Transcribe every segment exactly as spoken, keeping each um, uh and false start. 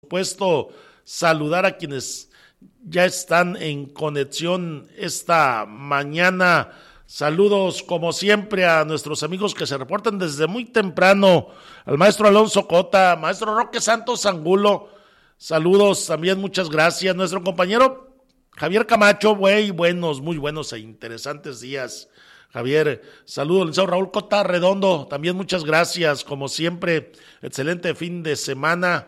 supuesto, saludar a quienes ya están en conexión esta mañana. Saludos, como siempre, a nuestros amigos que se reportan desde muy temprano, al maestro Alonso Cota, maestro Roque Santos Angulo, saludos también, muchas gracias. Nuestro compañero Javier Camacho, güey, buenos, muy buenos e interesantes días. Javier, saludos, licenciado Raúl Cota Redondo, también muchas gracias, como siempre, excelente fin de semana.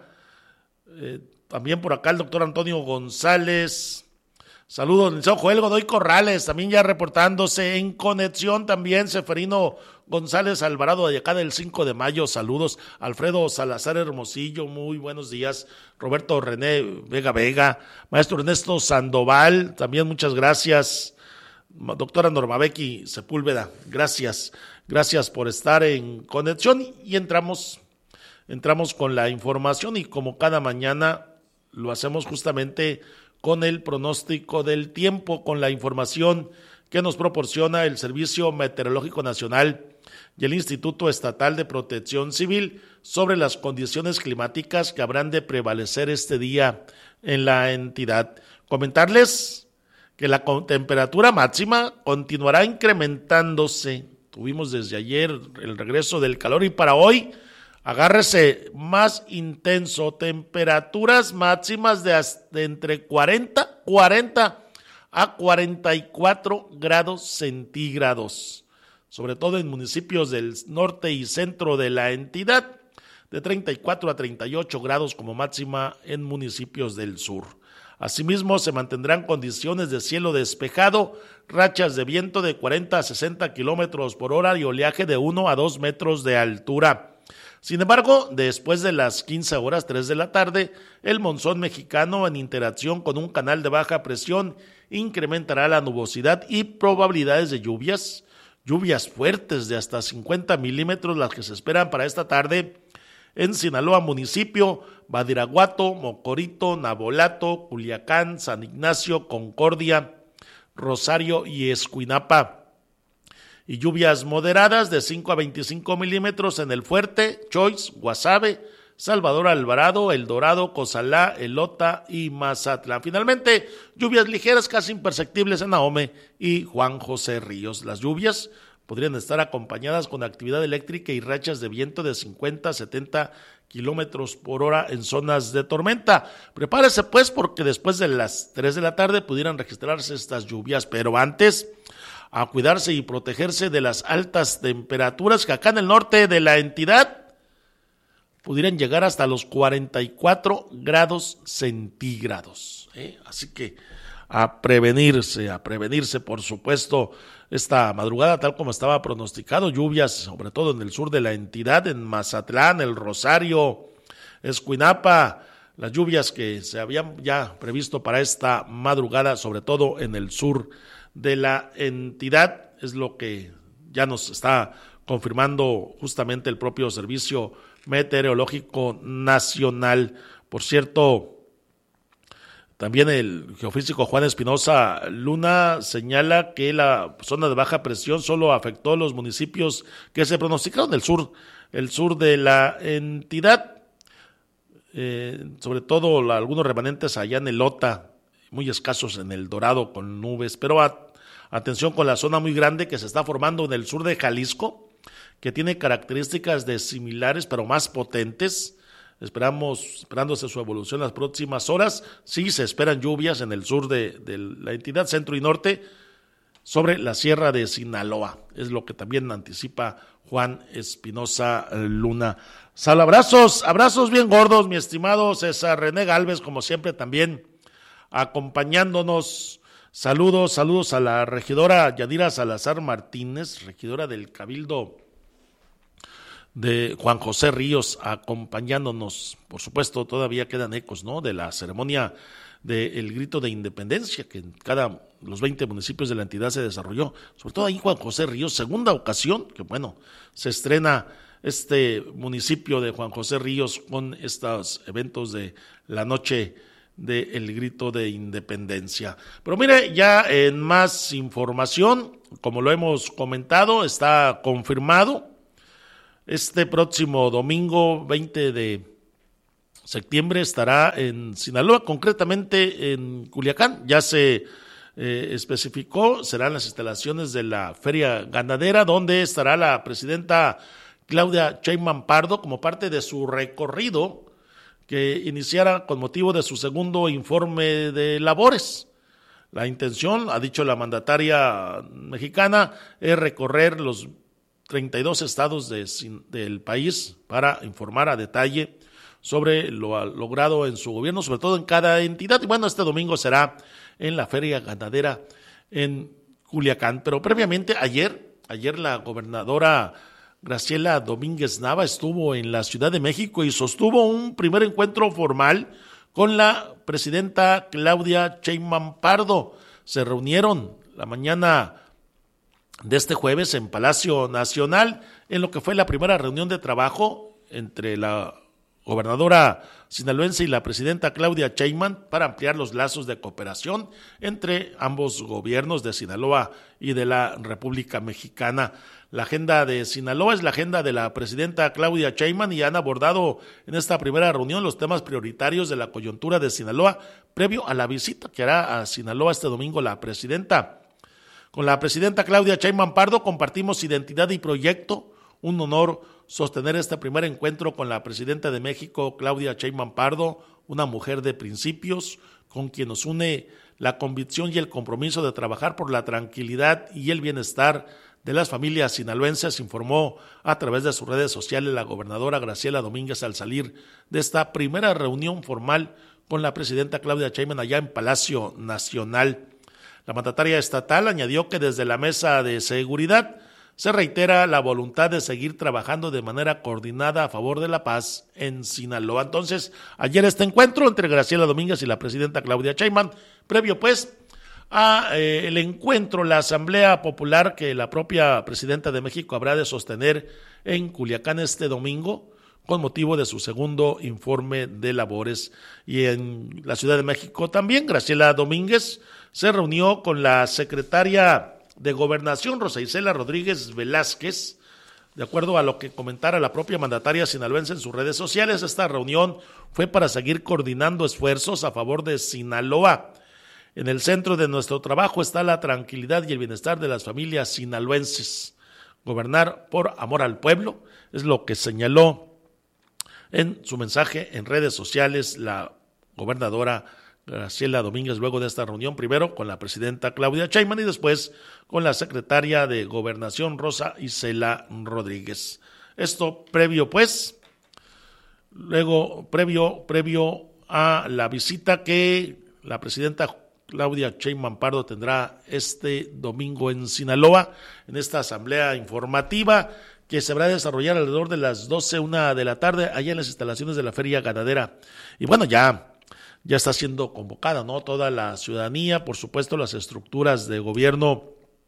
Eh, también por acá el doctor Antonio González, saludos, licenciado Joel Godoy Corrales, también ya reportándose en conexión, también Seferino González Alvarado de acá del cinco de mayo, saludos, Alfredo Salazar Hermosillo, muy buenos días, Roberto René Vega Vega, maestro Ernesto Sandoval, también muchas gracias. Doctora Norma Becky Sepúlveda, gracias, gracias por estar en conexión y entramos, entramos con la información y como cada mañana lo hacemos justamente con el pronóstico del tiempo, con la información que nos proporciona el Servicio Meteorológico Nacional y el Instituto Estatal de Protección Civil sobre las condiciones climáticas que habrán de prevalecer este día en la entidad. Comentarles que la temperatura máxima continuará incrementándose. Tuvimos desde ayer el regreso del calor y para hoy, agárrese más intenso, temperaturas máximas de, de entre cuarenta, cuarenta a cuarenta y cuatro grados centígrados, sobre todo en municipios del norte y centro de la entidad, de treinta y cuatro a treinta y ocho grados como máxima en municipios del sur. Asimismo, se mantendrán condiciones de cielo despejado, rachas de viento de cuarenta a sesenta kilómetros por hora y oleaje de uno a dos metros de altura. Sin embargo, después de las quince horas tres de la tarde, el monzón mexicano, en interacción con un canal de baja presión, incrementará la nubosidad y probabilidades de lluvias, lluvias fuertes de hasta cincuenta milímetros, las que se esperan para esta tarde en Sinaloa municipio, Badiraguato, Mocorito, Nabolato, Culiacán, San Ignacio, Concordia, Rosario y Escuinapa. Y lluvias moderadas de cinco a veinticinco milímetros en El Fuerte, Choix, Guasave, Salvador Alvarado, El Dorado, Cozalá, Elota y Mazatlán. Finalmente, lluvias ligeras casi imperceptibles en Ahome y Juan José Ríos. Las lluvias podrían estar acompañadas con actividad eléctrica y rachas de viento de cincuenta a setenta kilómetros por hora en zonas de tormenta. Prepárese pues porque después de las tres de la tarde pudieran registrarse estas lluvias, pero antes a cuidarse y protegerse de las altas temperaturas que acá en el norte de la entidad pudieran llegar hasta los cuarenta y cuatro grados centígrados. ¿eh? Así que a prevenirse, a prevenirse, por supuesto, esta madrugada, tal como estaba pronosticado, lluvias, sobre todo en el sur de la entidad, en Mazatlán, El Rosario, Escuinapa, las lluvias que se habían ya previsto para esta madrugada, sobre todo en el sur de la entidad, es lo que ya nos está confirmando justamente el propio Servicio Meteorológico Nacional. Por cierto, también el geofísico Juan Espinosa Luna señala que la zona de baja presión solo afectó los municipios que se pronosticaron del sur, el sur de la entidad, eh, sobre todo la, algunos remanentes allá en Elota, muy escasos en El Dorado con nubes, pero a, atención con la zona muy grande que se está formando en el sur de Jalisco, que tiene características de similares pero más potentes. Esperamos, esperándose su evolución en las próximas horas. Sí, se esperan lluvias en el sur de, de la entidad centro y norte sobre la sierra de Sinaloa. Es lo que también anticipa Juan Espinosa Luna. Sal, abrazos, abrazos bien gordos, mi estimado César René Galvez, como siempre también acompañándonos. Saludos, saludos a la regidora Yadira Salazar Martínez, regidora del Cabildo de Juan José Ríos, acompañándonos. Por supuesto, todavía quedan ecos, ¿no?, de la ceremonia del grito de independencia que en cada los veinte municipios de la entidad se desarrolló, sobre todo ahí Juan José Ríos, segunda ocasión que, bueno, se estrena este municipio de Juan José Ríos con estos eventos de la noche del grito de independencia. Pero mire, ya en más información, como lo hemos comentado, está confirmado este próximo domingo veinte de septiembre estará en Sinaloa, concretamente en Culiacán. Ya se eh, especificó, serán las instalaciones de la Feria Ganadera, donde estará la presidenta Claudia Sheinbaum Pardo como parte de su recorrido que iniciara con motivo de su segundo informe de labores. La intención, ha dicho la mandataria mexicana, es recorrer los treinta y dos estados de, del país para informar a detalle sobre lo logrado en su gobierno, sobre todo en cada entidad. Y bueno, este domingo será en la Feria Ganadera en Culiacán. Pero previamente, ayer, ayer la gobernadora Graciela Domínguez Nava estuvo en la Ciudad de México y sostuvo un primer encuentro formal con la presidenta Claudia Sheinbaum Pardo. Se reunieron la mañana de este jueves en Palacio Nacional en lo que fue la primera reunión de trabajo entre la gobernadora sinaloense y la presidenta Claudia Sheinbaum para ampliar los lazos de cooperación entre ambos gobiernos de Sinaloa y de la República Mexicana. La agenda de Sinaloa es la agenda de la presidenta Claudia Sheinbaum y han abordado en esta primera reunión los temas prioritarios de la coyuntura de Sinaloa previo a la visita que hará a Sinaloa este domingo la presidenta. Con la presidenta Claudia Sheinbaum Pardo compartimos identidad y proyecto. Un honor sostener este primer encuentro con la presidenta de México, Claudia Sheinbaum Pardo, una mujer de principios, con quien nos une la convicción y el compromiso de trabajar por la tranquilidad y el bienestar de las familias sinaloenses, informó a través de sus redes sociales la gobernadora Graciela Domínguez al salir de esta primera reunión formal con la presidenta Claudia Sheinbaum allá en Palacio Nacional. La mandataria estatal añadió que desde la mesa de seguridad se reitera la voluntad de seguir trabajando de manera coordinada a favor de la paz en Sinaloa. Entonces, ayer este encuentro entre Graciela Domínguez y la presidenta Claudia Sheinbaum, previo pues a eh, el encuentro, la asamblea popular que la propia presidenta de México habrá de sostener en Culiacán este domingo, con motivo de su segundo informe de labores. Y en la Ciudad de México también, Graciela Domínguez se reunió con la secretaria de Gobernación, Rosa Isela Rodríguez Velázquez. De acuerdo a lo que comentara la propia mandataria sinaloense en sus redes sociales, esta reunión fue para seguir coordinando esfuerzos a favor de Sinaloa. En el centro de nuestro trabajo está la tranquilidad y el bienestar de las familias sinaloenses. Gobernar por amor al pueblo es lo que señaló en su mensaje en redes sociales la gobernadora Graciela Domínguez, luego de esta reunión, primero con la presidenta Claudia Sheinbaum y después con la secretaria de Gobernación, Rosa Isela Rodríguez. Esto previo, pues, luego, previo, previo a la visita que la presidenta Claudia Sheinbaum Pardo tendrá este domingo en Sinaloa, en esta asamblea informativa que se va a desarrollar alrededor de las doce, una de la tarde, allá en las instalaciones de la Feria Ganadera. Y bueno, ya Ya está siendo convocada, ¿no? Toda la ciudadanía, por supuesto, las estructuras de gobierno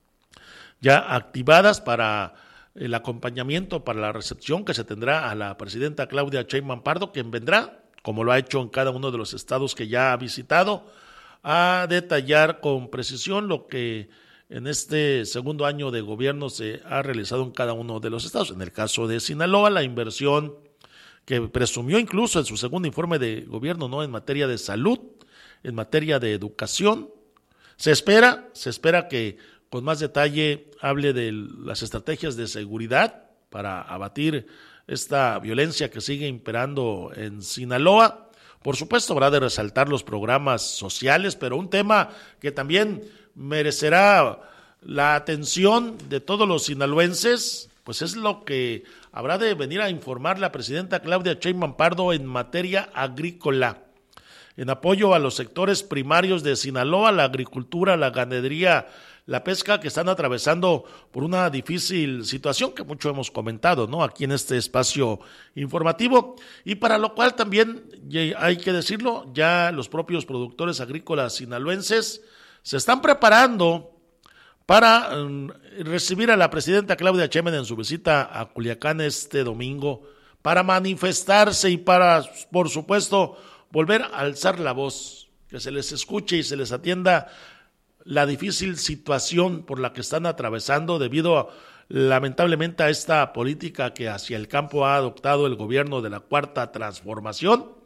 ya activadas para el acompañamiento, para la recepción que se tendrá a la presidenta Claudia Sheinbaum Pardo, quien vendrá, como lo ha hecho en cada uno de los estados que ya ha visitado, a detallar con precisión lo que en este segundo año de gobierno se ha realizado en cada uno de los estados. En el caso de Sinaloa, la inversión que presumió incluso en su segundo informe de gobierno, ¿no?, en materia de salud, en materia de educación. Se espera, se espera que con más detalle hable de las estrategias de seguridad para abatir esta violencia que sigue imperando en Sinaloa. Por supuesto, habrá de resaltar los programas sociales, pero un tema que también merecerá la atención de todos los sinaloenses, pues es lo que habrá de venir a informar la presidenta Claudia Sheinbaum Pardo en materia agrícola. En apoyo a los sectores primarios de Sinaloa, la agricultura, la ganadería, la pesca, que están atravesando por una difícil situación que mucho hemos comentado, ¿no?, aquí en este espacio informativo, y para lo cual también, hay que decirlo, ya los propios productores agrícolas sinaloenses se están preparando para um, recibir a la presidenta Claudia Sheinbaum en su visita a Culiacán este domingo, para manifestarse y para, por supuesto, volver a alzar la voz, que se les escuche y se les atienda la difícil situación por la que están atravesando debido a, lamentablemente, a esta política que hacia el campo ha adoptado el gobierno de la Cuarta Transformación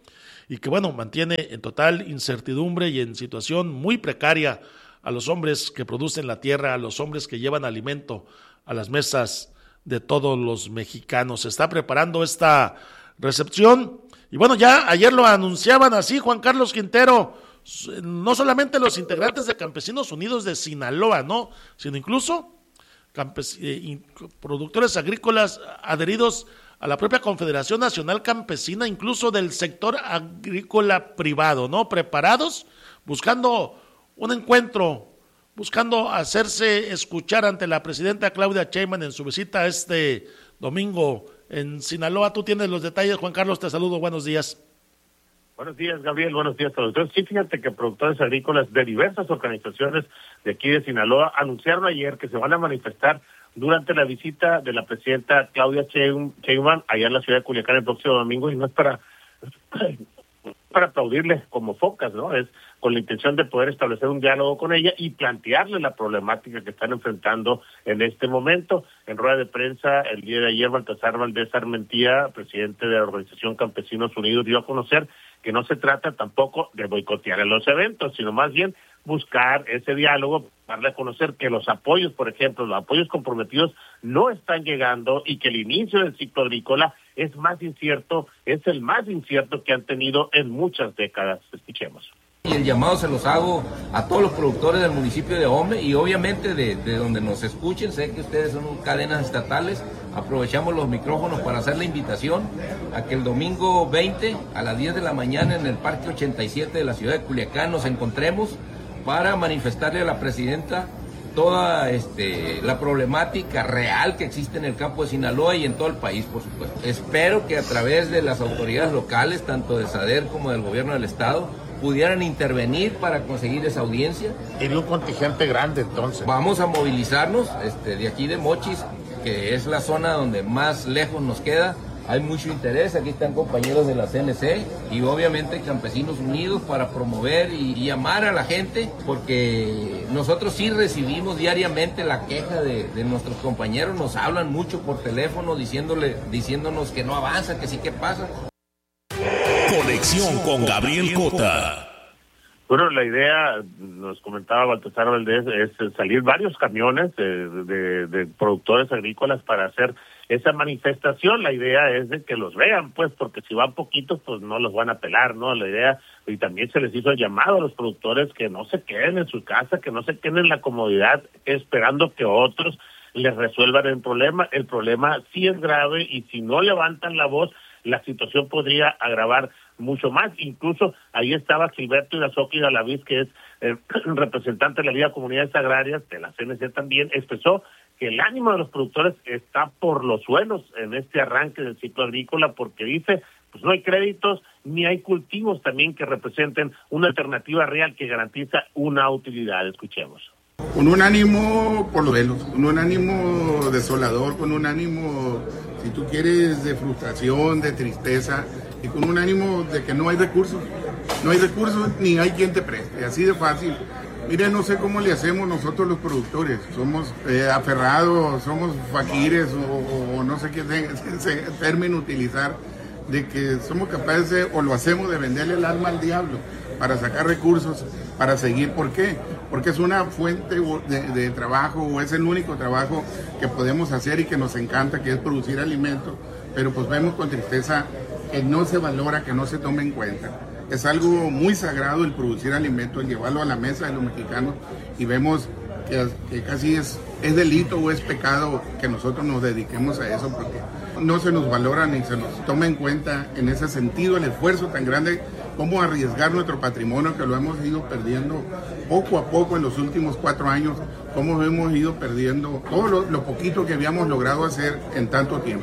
y que, bueno, mantiene en total incertidumbre y en situación muy precaria a los hombres que producen la tierra, a los hombres que llevan alimento a las mesas de todos los mexicanos. Se está preparando esta recepción y bueno, ya ayer lo anunciaban así, Juan Carlos Quintero, no solamente los integrantes de Campesinos Unidos de Sinaloa, ¿no?, sino incluso campes- eh, productores agrícolas adheridos a la propia Confederación Nacional Campesina, incluso del sector agrícola privado, ¿no?, preparados, buscando un encuentro, buscando hacerse escuchar ante la presidenta Claudia Sheinbaum en su visita este domingo en Sinaloa. Tú tienes los detalles, Juan Carlos, te saludo, buenos días. Buenos días, Gabriel, buenos días a todos. Entonces, sí, fíjate que productores agrícolas de diversas organizaciones de aquí de Sinaloa anunciaron ayer que se van a manifestar durante la visita de la presidenta Claudia Sheinbaum allá en la ciudad de Culiacán el próximo domingo, y no es para para aplaudirle como focas, ¿no? Es con la intención de poder establecer un diálogo con ella y plantearle la problemática que están enfrentando en este momento. En rueda de prensa el día de ayer, Baltasar Valdés Armentía, presidente de la Organización Campesinos Unidos, dio a conocer que no se trata tampoco de boicotear los eventos, sino más bien buscar ese diálogo, darle a conocer que los apoyos, por ejemplo, los apoyos comprometidos no están llegando y que el inicio del ciclo agrícola es más incierto, es el más incierto que han tenido en muchas décadas. Escuchemos. Y el llamado se los hago a todos los productores del municipio de Ahome y obviamente de, de donde nos escuchen. Sé que ustedes son cadenas estatales, aprovechamos los micrófonos para hacer la invitación a que el domingo veinte a las diez de la mañana en el Parque ochenta y siete de la ciudad de Culiacán nos encontremos para manifestarle a la presidenta toda este, la problemática real que existe en el campo de Sinaloa y en todo el país, por supuesto. Espero que a través de las autoridades locales, tanto de SADER como del gobierno del estado, pudieran intervenir para conseguir esa audiencia. Tiene un contingente grande, entonces. Vamos a movilizarnos este, de aquí de Mochis, que es la zona donde más lejos nos queda. Hay mucho interés, aquí están compañeros de la C N C y obviamente Campesinos Unidos para promover y, y llamar a la gente, porque nosotros sí recibimos diariamente la queja de, de nuestros compañeros, nos hablan mucho por teléfono diciéndole, diciéndonos que no avanza, que sí que pasa. Conexión con Gabriel Cota. Bueno, la idea, nos comentaba Baltasar Valdés, es salir varios camiones de, de, de productores agrícolas para hacer esa manifestación. La idea es de que los vean, pues, porque si van poquitos, pues no los van a pelar, ¿no? La idea, y también se les hizo el llamado a los productores que no se queden en su casa, que no se queden en la comodidad esperando que otros les resuelvan el problema. El problema sí es grave y si no levantan la voz, la situación podría agravar mucho más. Incluso ahí estaba Gilberto Irazoqui Galaviz, que es eh, representante de la Liga de Comunidades Agrarias, de la C N C también, expresó que el ánimo de los productores está por los suelos en este arranque del ciclo agrícola, porque dice, pues no hay créditos ni hay cultivos también que representen una alternativa real que garantiza una utilidad. Escuchemos. Con un ánimo por los suelos, con un ánimo desolador, con un ánimo, si tú quieres, de frustración, de tristeza, y con un ánimo de que no hay recursos, no hay recursos ni hay quien te preste, así de fácil. Mire, no sé cómo le hacemos nosotros los productores, somos eh, aferrados, somos faquires o, o no sé qué término utilizar, de que somos capaces de, o lo hacemos de venderle el alma al diablo para sacar recursos, para seguir. ¿Por qué? Porque es una fuente de, de trabajo, o es el único trabajo que podemos hacer y que nos encanta, que es producir alimentos, pero pues vemos con tristeza que no se valora, que no se toma en cuenta. Es algo muy sagrado el producir alimentos, el llevarlo a la mesa de los mexicanos, y vemos que, que casi es, es delito o es pecado que nosotros nos dediquemos a eso, porque no se nos valora ni se nos toma en cuenta en ese sentido el esfuerzo tan grande, cómo arriesgar nuestro patrimonio, que lo hemos ido perdiendo poco a poco en los últimos cuatro años, cómo hemos ido perdiendo todo lo, lo poquito que habíamos logrado hacer en tanto tiempo.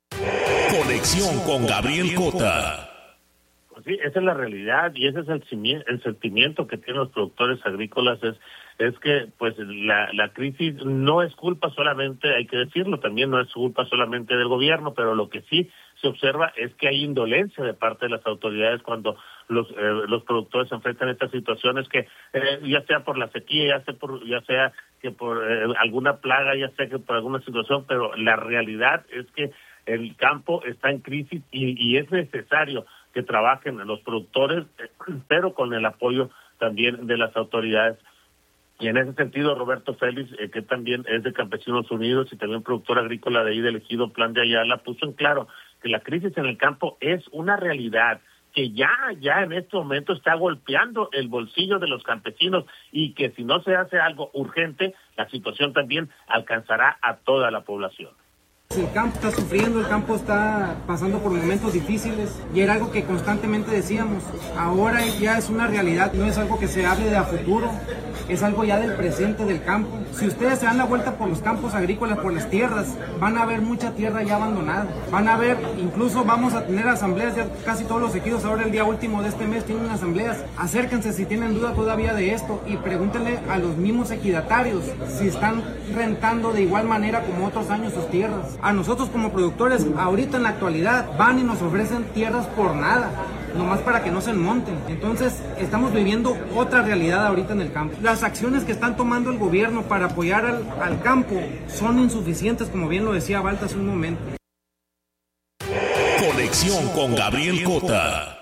Conexión con Gabriel Cota. Pues sí, esa es la realidad y ese es el, el sentimiento que tienen los productores agrícolas, es es que pues la, la crisis no es culpa solamente, hay que decirlo, también no es culpa solamente del gobierno, pero lo que sí se observa es que hay indolencia de parte de las autoridades cuando los eh, los productores se enfrentan a estas situaciones, que eh, ya sea por la sequía, ya sea por ya sea que por eh, alguna plaga, ya sea que por alguna situación, pero la realidad es que el campo está en crisis y, y es necesario que trabajen los productores, pero con el apoyo también de las autoridades. Y en ese sentido, Roberto Félix, eh, que también es de Campesinos Unidos y también productor agrícola de ahí del ejido Plan de Ayala, puso en claro que la crisis en el campo es una realidad, que ya, ya en este momento está golpeando el bolsillo de los campesinos y que si no se hace algo urgente, la situación también alcanzará a toda la población. El campo está sufriendo, el campo está pasando por momentos difíciles y era algo que constantemente decíamos. Ahora ya es una realidad, no es algo que se hable de a futuro, es algo ya del presente del campo. Si ustedes se dan la vuelta por los campos agrícolas, por las tierras, van a ver mucha tierra ya abandonada. Van a ver, incluso vamos a tener asambleas, ya casi todos los ejidos ahora el día último de este mes tienen asambleas. Acérquense si tienen duda todavía de esto y pregúntenle a los mismos ejidatarios si están rentando de igual manera como otros años sus tierras. A nosotros como productores, ahorita en la actualidad, van y nos ofrecen tierras por nada, nomás para que no se monten. Entonces, estamos viviendo otra realidad ahorita en el campo. Las acciones que están tomando el gobierno para apoyar al, al campo son insuficientes, como bien lo decía Balta hace un momento. Conexión con Gabriel Cota.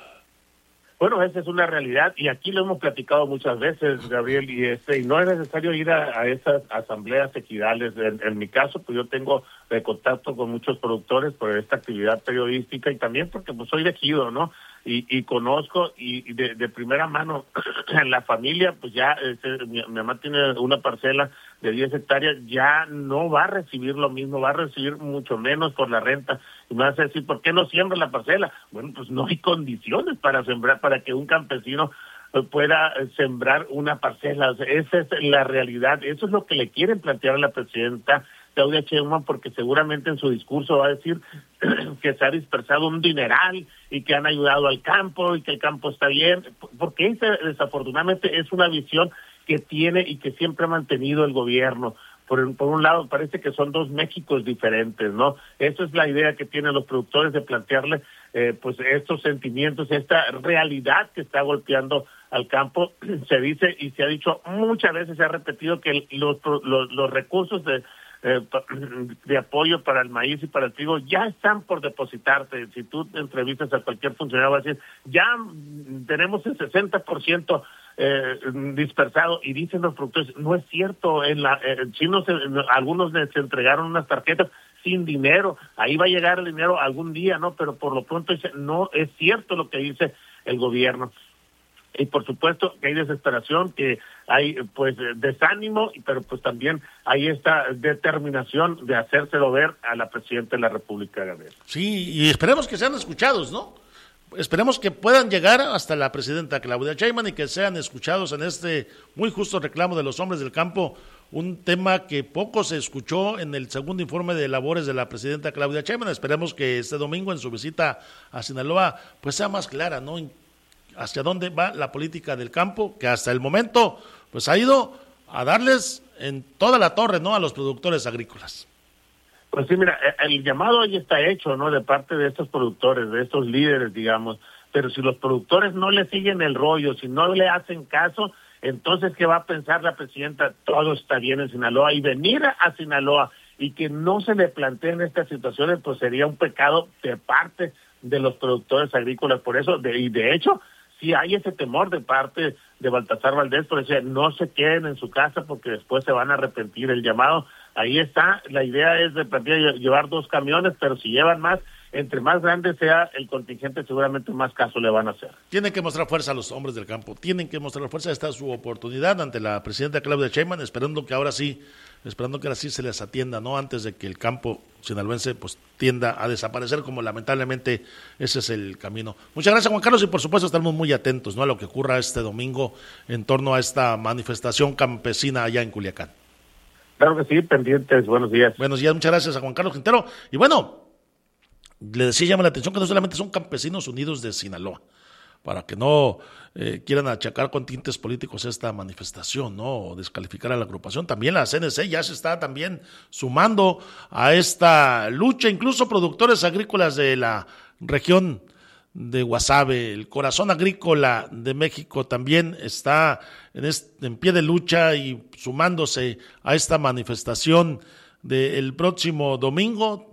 Bueno, esa es una realidad y aquí lo hemos platicado muchas veces, Gabriel, y este y no es necesario ir a, a esas asambleas ejidales. En, en mi caso, pues yo tengo eh, contacto con muchos productores por esta actividad periodística y también porque pues soy de ejido, ¿no? Y, y conozco y, y de, de primera mano en la familia, pues ya este, mi, mi mamá tiene una parcela de diez hectáreas, ya no va a recibir lo mismo, va a recibir mucho menos por la renta. Y me vas a decir, ¿por qué no siembra la parcela? Bueno, pues no hay condiciones para sembrar, para que un campesino pueda sembrar una parcela. O sea, esa es la realidad, eso es lo que le quieren plantear a la presidenta Claudia Sheinbaum, porque seguramente en su discurso va a decir que se ha dispersado un dineral y que han ayudado al campo y que el campo está bien, porque esa desafortunadamente es una visión que tiene y que siempre ha mantenido el gobierno. Por, por un lado, parece que son dos Méxicos diferentes, ¿no? Esa es la idea que tienen los productores de plantearle eh, pues estos sentimientos, esta realidad que está golpeando al campo. Se dice y se ha dicho muchas veces, se ha repetido que los, los, los recursos de Eh, de apoyo para el maíz y para el trigo ya están por depositarse. Si tú entrevistas a cualquier funcionario va a decir, ya tenemos el sesenta por ciento eh, dispersado, y dicen los productores, no es cierto, en la eh, chinos eh, algunos les entregaron unas tarjetas sin dinero, ahí va a llegar el dinero algún día, ¿no? Pero por lo pronto dice, no es cierto lo que dice el gobierno. Y por supuesto que hay desesperación, que hay pues desánimo, pero pues también hay esta determinación de hacérselo ver a la presidenta de la República, Gabriel. Sí, y esperemos que sean escuchados, ¿no? Esperemos que puedan llegar hasta la presidenta Claudia Sheinbaum y que sean escuchados en este muy justo reclamo de los hombres del campo, un tema que poco se escuchó en el segundo informe de labores de la presidenta Claudia Sheinbaum. Esperemos que este domingo en su visita a Sinaloa pues sea más clara, ¿no? Hacia dónde va la política del campo, que hasta el momento pues ha ido a darles en toda la torre, ¿no?, a los productores agrícolas. Pues sí, mira, el llamado ahí está hecho, ¿no?, de parte de estos productores, de estos líderes, digamos, pero si los productores no le siguen el rollo, si no le hacen caso, entonces ¿qué va a pensar la presidenta? Todo está bien en Sinaloa, y venir a Sinaloa y que no se le planteen estas situaciones, pues sería un pecado de parte de los productores agrícolas. Por eso, de, y de hecho, sí hay ese temor de parte de Baltasar Valdés, por eso no se queden en su casa porque después se van a arrepentir. El llamado ahí está, la idea es de plantear llevar dos camiones, pero si llevan más, entre más grande sea el contingente, seguramente más caso le van a hacer. Tienen que mostrar fuerza a los hombres del campo, tienen que mostrar fuerza. Esta es su oportunidad ante la presidenta Claudia Sheinbaum, esperando que ahora sí, esperando que ahora sí se les atienda, ¿no?, antes de que el campo sinaloense pues tienda a desaparecer, como lamentablemente ese es el camino. Muchas gracias, Juan Carlos, y por supuesto estamos muy atentos, ¿no?, a lo que ocurra este domingo en torno a esta manifestación campesina allá en Culiacán. Claro que sí, pendientes, buenos días. Buenos días, muchas gracias a Juan Carlos Quintero. Y bueno, le decía, llama la atención que no solamente son Campesinos Unidos de Sinaloa, para que no eh, quieran achacar con tintes políticos esta manifestación, ¿no?, o descalificar a la agrupación. También la C N C ya se está también sumando a esta lucha, incluso productores agrícolas de la región de Guasave, el corazón agrícola de México, también está en, este, en pie de lucha y sumándose a esta manifestación del próximo domingo.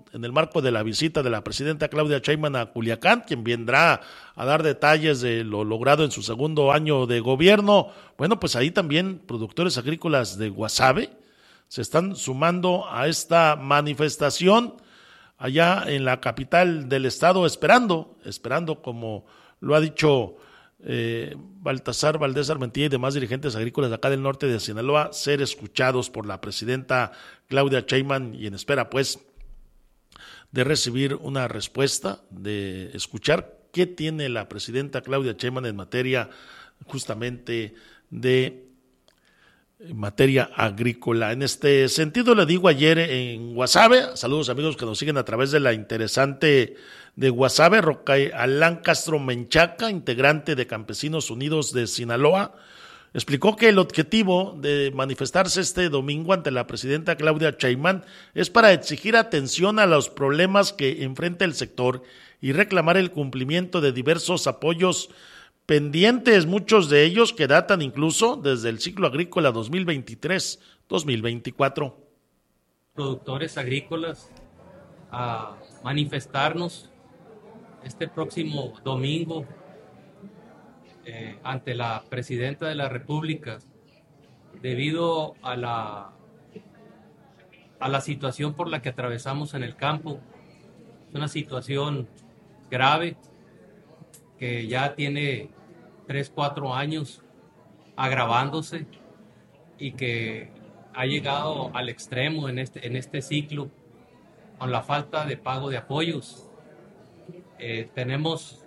en el marco de la visita de la presidenta Claudia Sheinbaum a Culiacán, quien vendrá a dar detalles de lo logrado en su segundo año de gobierno. Bueno, pues ahí también productores agrícolas de Guasave se están sumando a esta manifestación allá en la capital del estado, esperando, esperando como lo ha dicho eh, Baltasar Valdés Armentía y demás dirigentes agrícolas de acá del norte de Sinaloa, ser escuchados por la presidenta Claudia Sheinbaum y en espera pues de recibir una respuesta, de escuchar qué tiene la presidenta Claudia Sheinbaum en materia justamente de en materia agrícola. En este sentido le digo ayer en Guasave, saludos amigos que nos siguen a través de la interesante de Guasave, Roca Alán Castro Menchaca, integrante de Campesinos Unidos de Sinaloa, explicó que el objetivo de manifestarse este domingo ante la presidenta Claudia Sheinbaum es para exigir atención a los problemas que enfrenta el sector y reclamar el cumplimiento de diversos apoyos pendientes, muchos de ellos que datan incluso desde el ciclo agrícola dos mil veintitrés dos mil veinticuatro. Productores agrícolas a manifestarnos este próximo domingo eh, ante la presidenta de la República debido a la, a la situación por la que atravesamos en el campo. Es una situación grave que ya tiene tres, cuatro años agravándose y que ha llegado al extremo en este, en este ciclo con la falta de pago de apoyos. Eh, tenemos,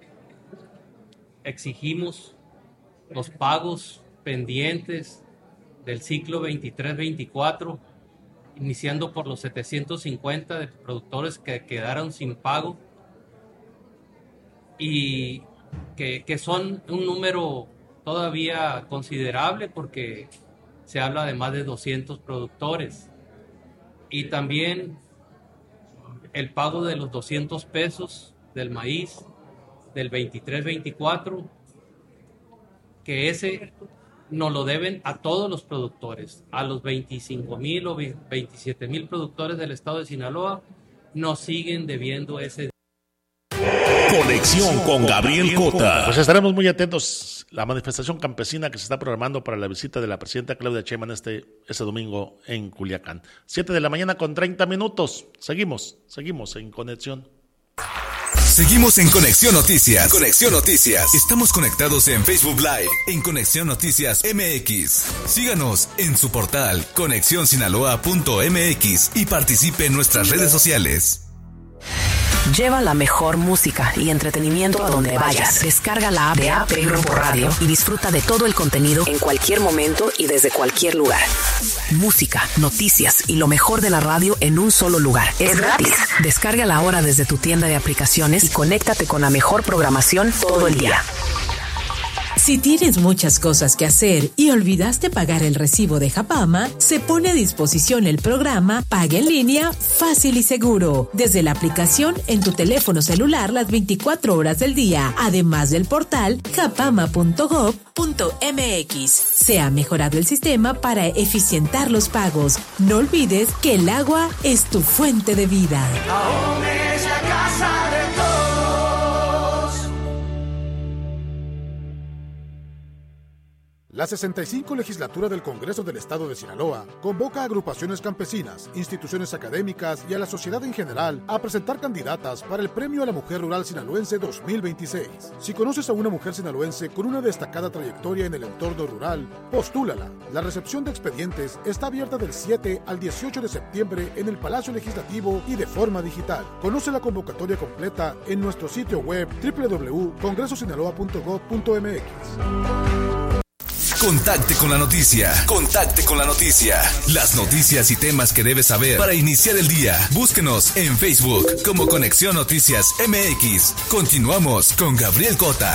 exigimos los pagos pendientes del ciclo veintitrés veinticuatro, iniciando por los setecientos cincuenta de productores que quedaron sin pago y Que, que son un número todavía considerable porque se habla de más de doscientos productores. Y también el pago de los doscientos pesos del maíz del veintitrés veinticuatro, que ese nos lo deben a todos los productores, a los veinticinco mil o veintisiete mil productores del estado de Sinaloa, nos siguen debiendo ese. Conexión con Gabriel Cota. Pues estaremos muy atentos a la manifestación campesina que se está programando para la visita de la presidenta Claudia Sheinbaum este, este domingo en Culiacán. Siete de la mañana con treinta minutos. Seguimos, seguimos en conexión. Seguimos en Conexión Noticias. Conexión Noticias. Estamos conectados en Facebook Live, en Conexión Noticias M X. Síganos en su portal conexión sinaloa punto m x y participe en nuestras redes sociales. Lleva la mejor música y entretenimiento a donde vayas. Descarga la app de A P Grupo Radio y disfruta de todo el contenido en cualquier momento y desde cualquier lugar. Música, noticias y lo mejor de la radio en un solo lugar. Es gratis. Descárgala ahora desde tu tienda de aplicaciones y conéctate con la mejor programación todo el día. Si tienes muchas cosas que hacer y olvidaste pagar el recibo de Japama, se pone a disposición el programa Paga en Línea Fácil y Seguro desde la aplicación en tu teléfono celular las veinticuatro horas del día, además del portal japama punto gob punto m x. Se ha mejorado el sistema para eficientar los pagos. No olvides que el agua es tu fuente de vida. Ahora es la casa de todos. La sesenta y cinco legislatura del Congreso del Estado de Sinaloa convoca a agrupaciones campesinas, instituciones académicas y a la sociedad en general a presentar candidatas para el Premio a la Mujer Rural Sinaloense dos mil veintiséis. Si conoces a una mujer sinaloense con una destacada trayectoria en el entorno rural, postúlala. La recepción de expedientes está abierta del siete al dieciocho de septiembre en el Palacio Legislativo y de forma digital. Conoce la convocatoria completa en nuestro sitio web doble u doble u doble u punto congreso sinaloa punto gob punto m x. Contacte con la noticia. Contacte con la noticia. Las noticias y temas que debes saber para iniciar el día. Búsquenos en Facebook como Conexión Noticias M X. Continuamos con Gabriel Cota.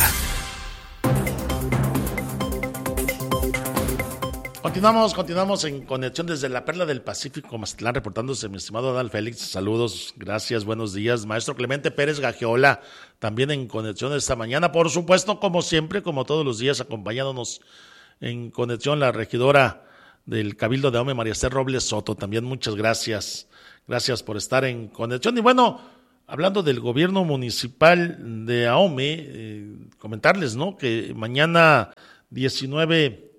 Continuamos, continuamos en conexión desde la Perla del Pacífico, Mazatlán, reportándose mi estimado Adal Félix. Saludos, gracias, buenos días. Maestro Clemente Pérez Gagiola, también en conexión esta mañana. Por supuesto, como siempre, como todos los días, acompañándonos en conexión la regidora del Cabildo de Ahome, María Esther Robles Soto. También muchas gracias, gracias por estar en conexión. Y bueno, hablando del gobierno municipal de Ahome, eh, comentarles, ¿no?, que mañana diecinueve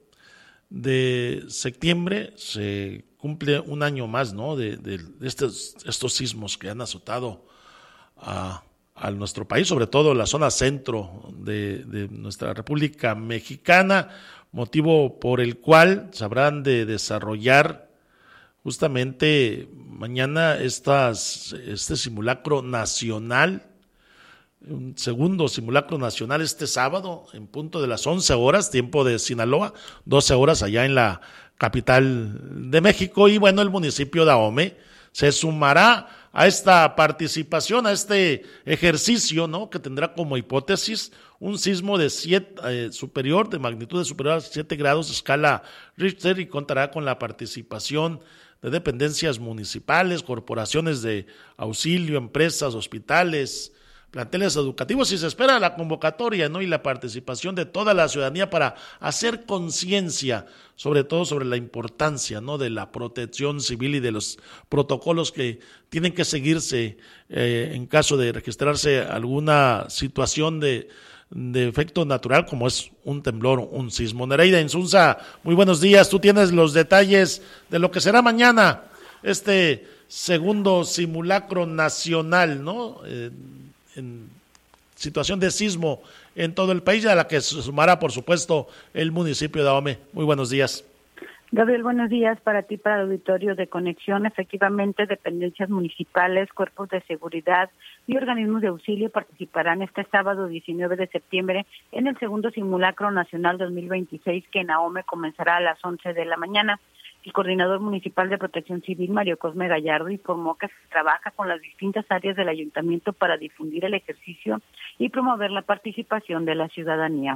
de septiembre se cumple un año más, ¿no?, de, de, de estos, estos sismos que han azotado a, a nuestro país, sobre todo la zona centro de, de nuestra República Mexicana, motivo por el cual se habrán de desarrollar justamente mañana estas, este simulacro nacional, un segundo simulacro nacional este sábado en punto de las once horas, tiempo de Sinaloa, doce horas allá en la capital de México. Y bueno, el municipio de Ahome se sumará a esta participación, a este ejercicio, ¿no?, que tendrá como hipótesis un sismo de siete, eh, superior, de magnitud superior a siete grados, escala Richter, y contará con la participación de dependencias municipales, corporaciones de auxilio, empresas, hospitales, planteles educativos, y se espera la convocatoria, ¿no?, y la participación de toda la ciudadanía para hacer conciencia, sobre todo sobre la importancia, ¿no?, de la protección civil y de los protocolos que tienen que seguirse eh, en caso de registrarse alguna situación de, de efecto natural, como es un temblor, un sismo. Nereida Insunza, muy buenos días. Tú tienes los detalles de lo que será mañana este segundo simulacro nacional, ¿no?, Eh, en situación de sismo en todo el país, a la que se sumará, por supuesto, el municipio de Ahome. Muy buenos días. Gabriel, buenos días para ti, para el auditorio de Conexión. Efectivamente, dependencias municipales, cuerpos de seguridad y organismos de auxilio participarán este sábado diecinueve de septiembre en el segundo simulacro nacional dos mil veintiséis, que en Ahome comenzará a las once de la mañana. El coordinador municipal de Protección Civil, Mario Cosme Gallardo, informó que se trabaja con las distintas áreas del ayuntamiento para difundir el ejercicio y promover la participación de la ciudadanía.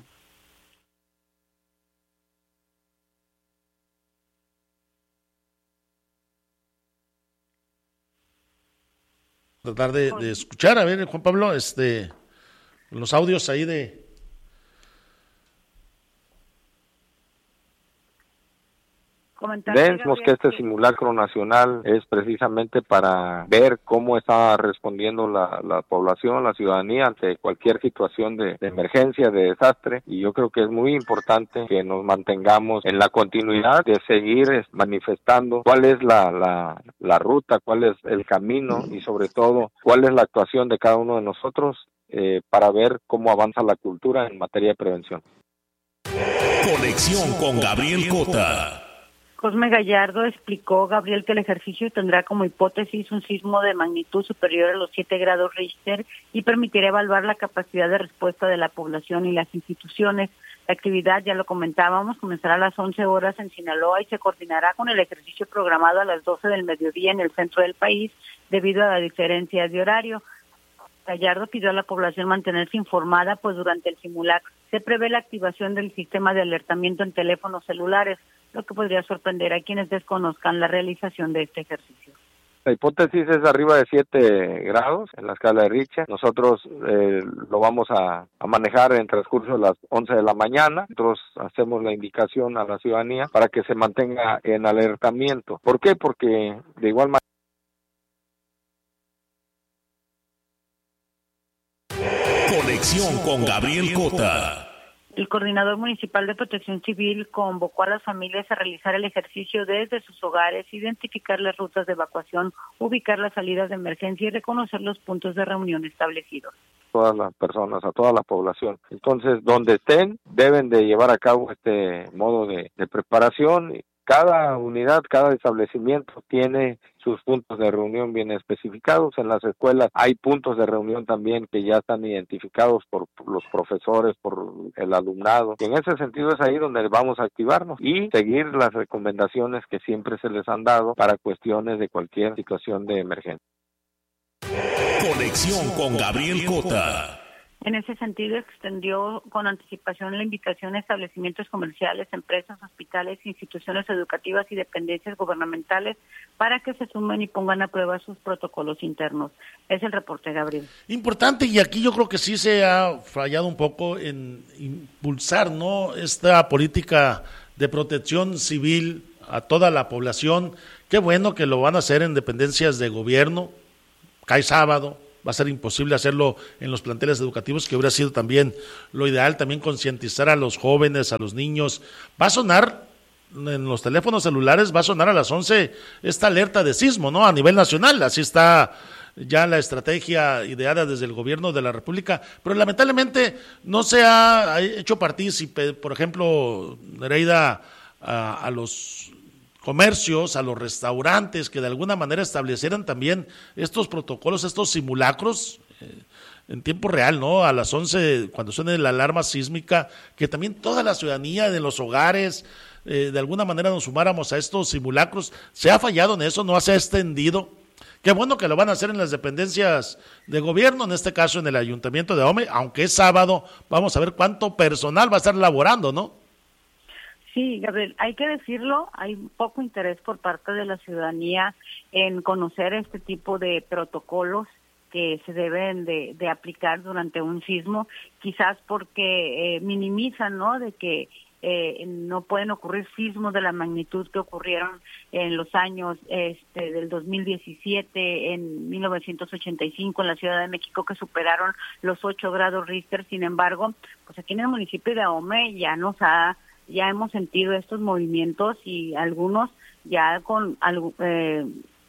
Tratar de, de escuchar, a ver, Juan Pablo, este, los audios ahí de... Vemos que este simulacro nacional es precisamente para ver cómo está respondiendo la, la población, la ciudadanía ante cualquier situación de, de emergencia, de desastre, y yo creo que es muy importante que nos mantengamos en la continuidad de seguir manifestando cuál es la, la, la ruta, cuál es el camino y sobre todo cuál es la actuación de cada uno de nosotros eh, para ver cómo avanza la cultura en materia de prevención. Conexión con Gabriel Cota. Cosme Gallardo explicó, Gabriel, que el ejercicio tendrá como hipótesis un sismo de magnitud superior a los siete grados Richter y permitirá evaluar la capacidad de respuesta de la población y las instituciones. La actividad, ya lo comentábamos, comenzará a las once horas en Sinaloa y se coordinará con el ejercicio programado a las doce del mediodía en el centro del país debido a la diferencia de horario. Gallardo pidió a la población mantenerse informada, pues durante el simulacro se prevé la activación del sistema de alertamiento en teléfonos celulares, lo que podría sorprender a quienes desconozcan la realización de este ejercicio. La hipótesis es arriba de siete grados en la escala de Richter. Nosotros eh, lo vamos a, a manejar en transcurso de las once de la mañana. Nosotros hacemos la indicación a la ciudadanía para que se mantenga en alertamiento. ¿Por qué? Porque de igual manera... Conexión con Gabriel Cota. El coordinador municipal de Protección Civil convocó a las familias a realizar el ejercicio desde sus hogares, identificar las rutas de evacuación, ubicar las salidas de emergencia y reconocer los puntos de reunión establecidos. Todas las personas, a toda la población. Entonces, donde estén, deben de llevar a cabo este modo de, de preparación. Cada unidad, cada establecimiento tiene sus puntos de reunión bien especificados. En las escuelas hay puntos de reunión también que ya están identificados por los profesores, por el alumnado. Y en ese sentido es ahí donde vamos a activarnos y seguir las recomendaciones que siempre se les han dado para cuestiones de cualquier situación de emergencia. Conexión con Gabriel Cota. En ese sentido, extendió con anticipación la invitación a establecimientos comerciales, empresas, hospitales, instituciones educativas y dependencias gubernamentales para que se sumen y pongan a prueba sus protocolos internos. Es el reporte, Gabriel. Importante, y aquí yo creo que sí se ha fallado un poco en impulsar, ¿no?, esta política de protección civil a toda la población. Qué bueno que lo van a hacer en dependencias de gobierno, cae sábado, va a ser imposible hacerlo en los planteles educativos, que hubiera sido también lo ideal, también concientizar a los jóvenes, a los niños. Va a sonar en los teléfonos celulares, va a sonar a las once esta alerta de sismo, ¿no? A nivel nacional, así está ya la estrategia ideada desde el gobierno de la República, pero lamentablemente no se ha hecho partícipe, por ejemplo, Nereida, a, a los comercios, a los restaurantes, que de alguna manera establecieran también estos protocolos, estos simulacros eh, en tiempo real, ¿no? A las once, cuando suene la alarma sísmica, que también toda la ciudadanía de los hogares, eh, de alguna manera nos sumáramos a estos simulacros. Se ha fallado en eso, no se ha extendido. Qué bueno que lo van a hacer en las dependencias de gobierno, en este caso en el Ayuntamiento de Ahome, aunque es sábado, vamos a ver cuánto personal va a estar laborando, ¿no? Sí, Gabriel, hay que decirlo, hay poco interés por parte de la ciudadanía en conocer este tipo de protocolos que se deben de, de aplicar durante un sismo, quizás porque eh, minimizan, ¿no?, de que eh, no pueden ocurrir sismos de la magnitud que ocurrieron en los años este, del dos mil diecisiete, en mil novecientos ochenta y cinco en la Ciudad de México, que superaron los ocho grados Richter. Sin embargo, pues aquí en el municipio de Ahome ya nos ha ya hemos sentido estos movimientos y algunos ya con algo, eh,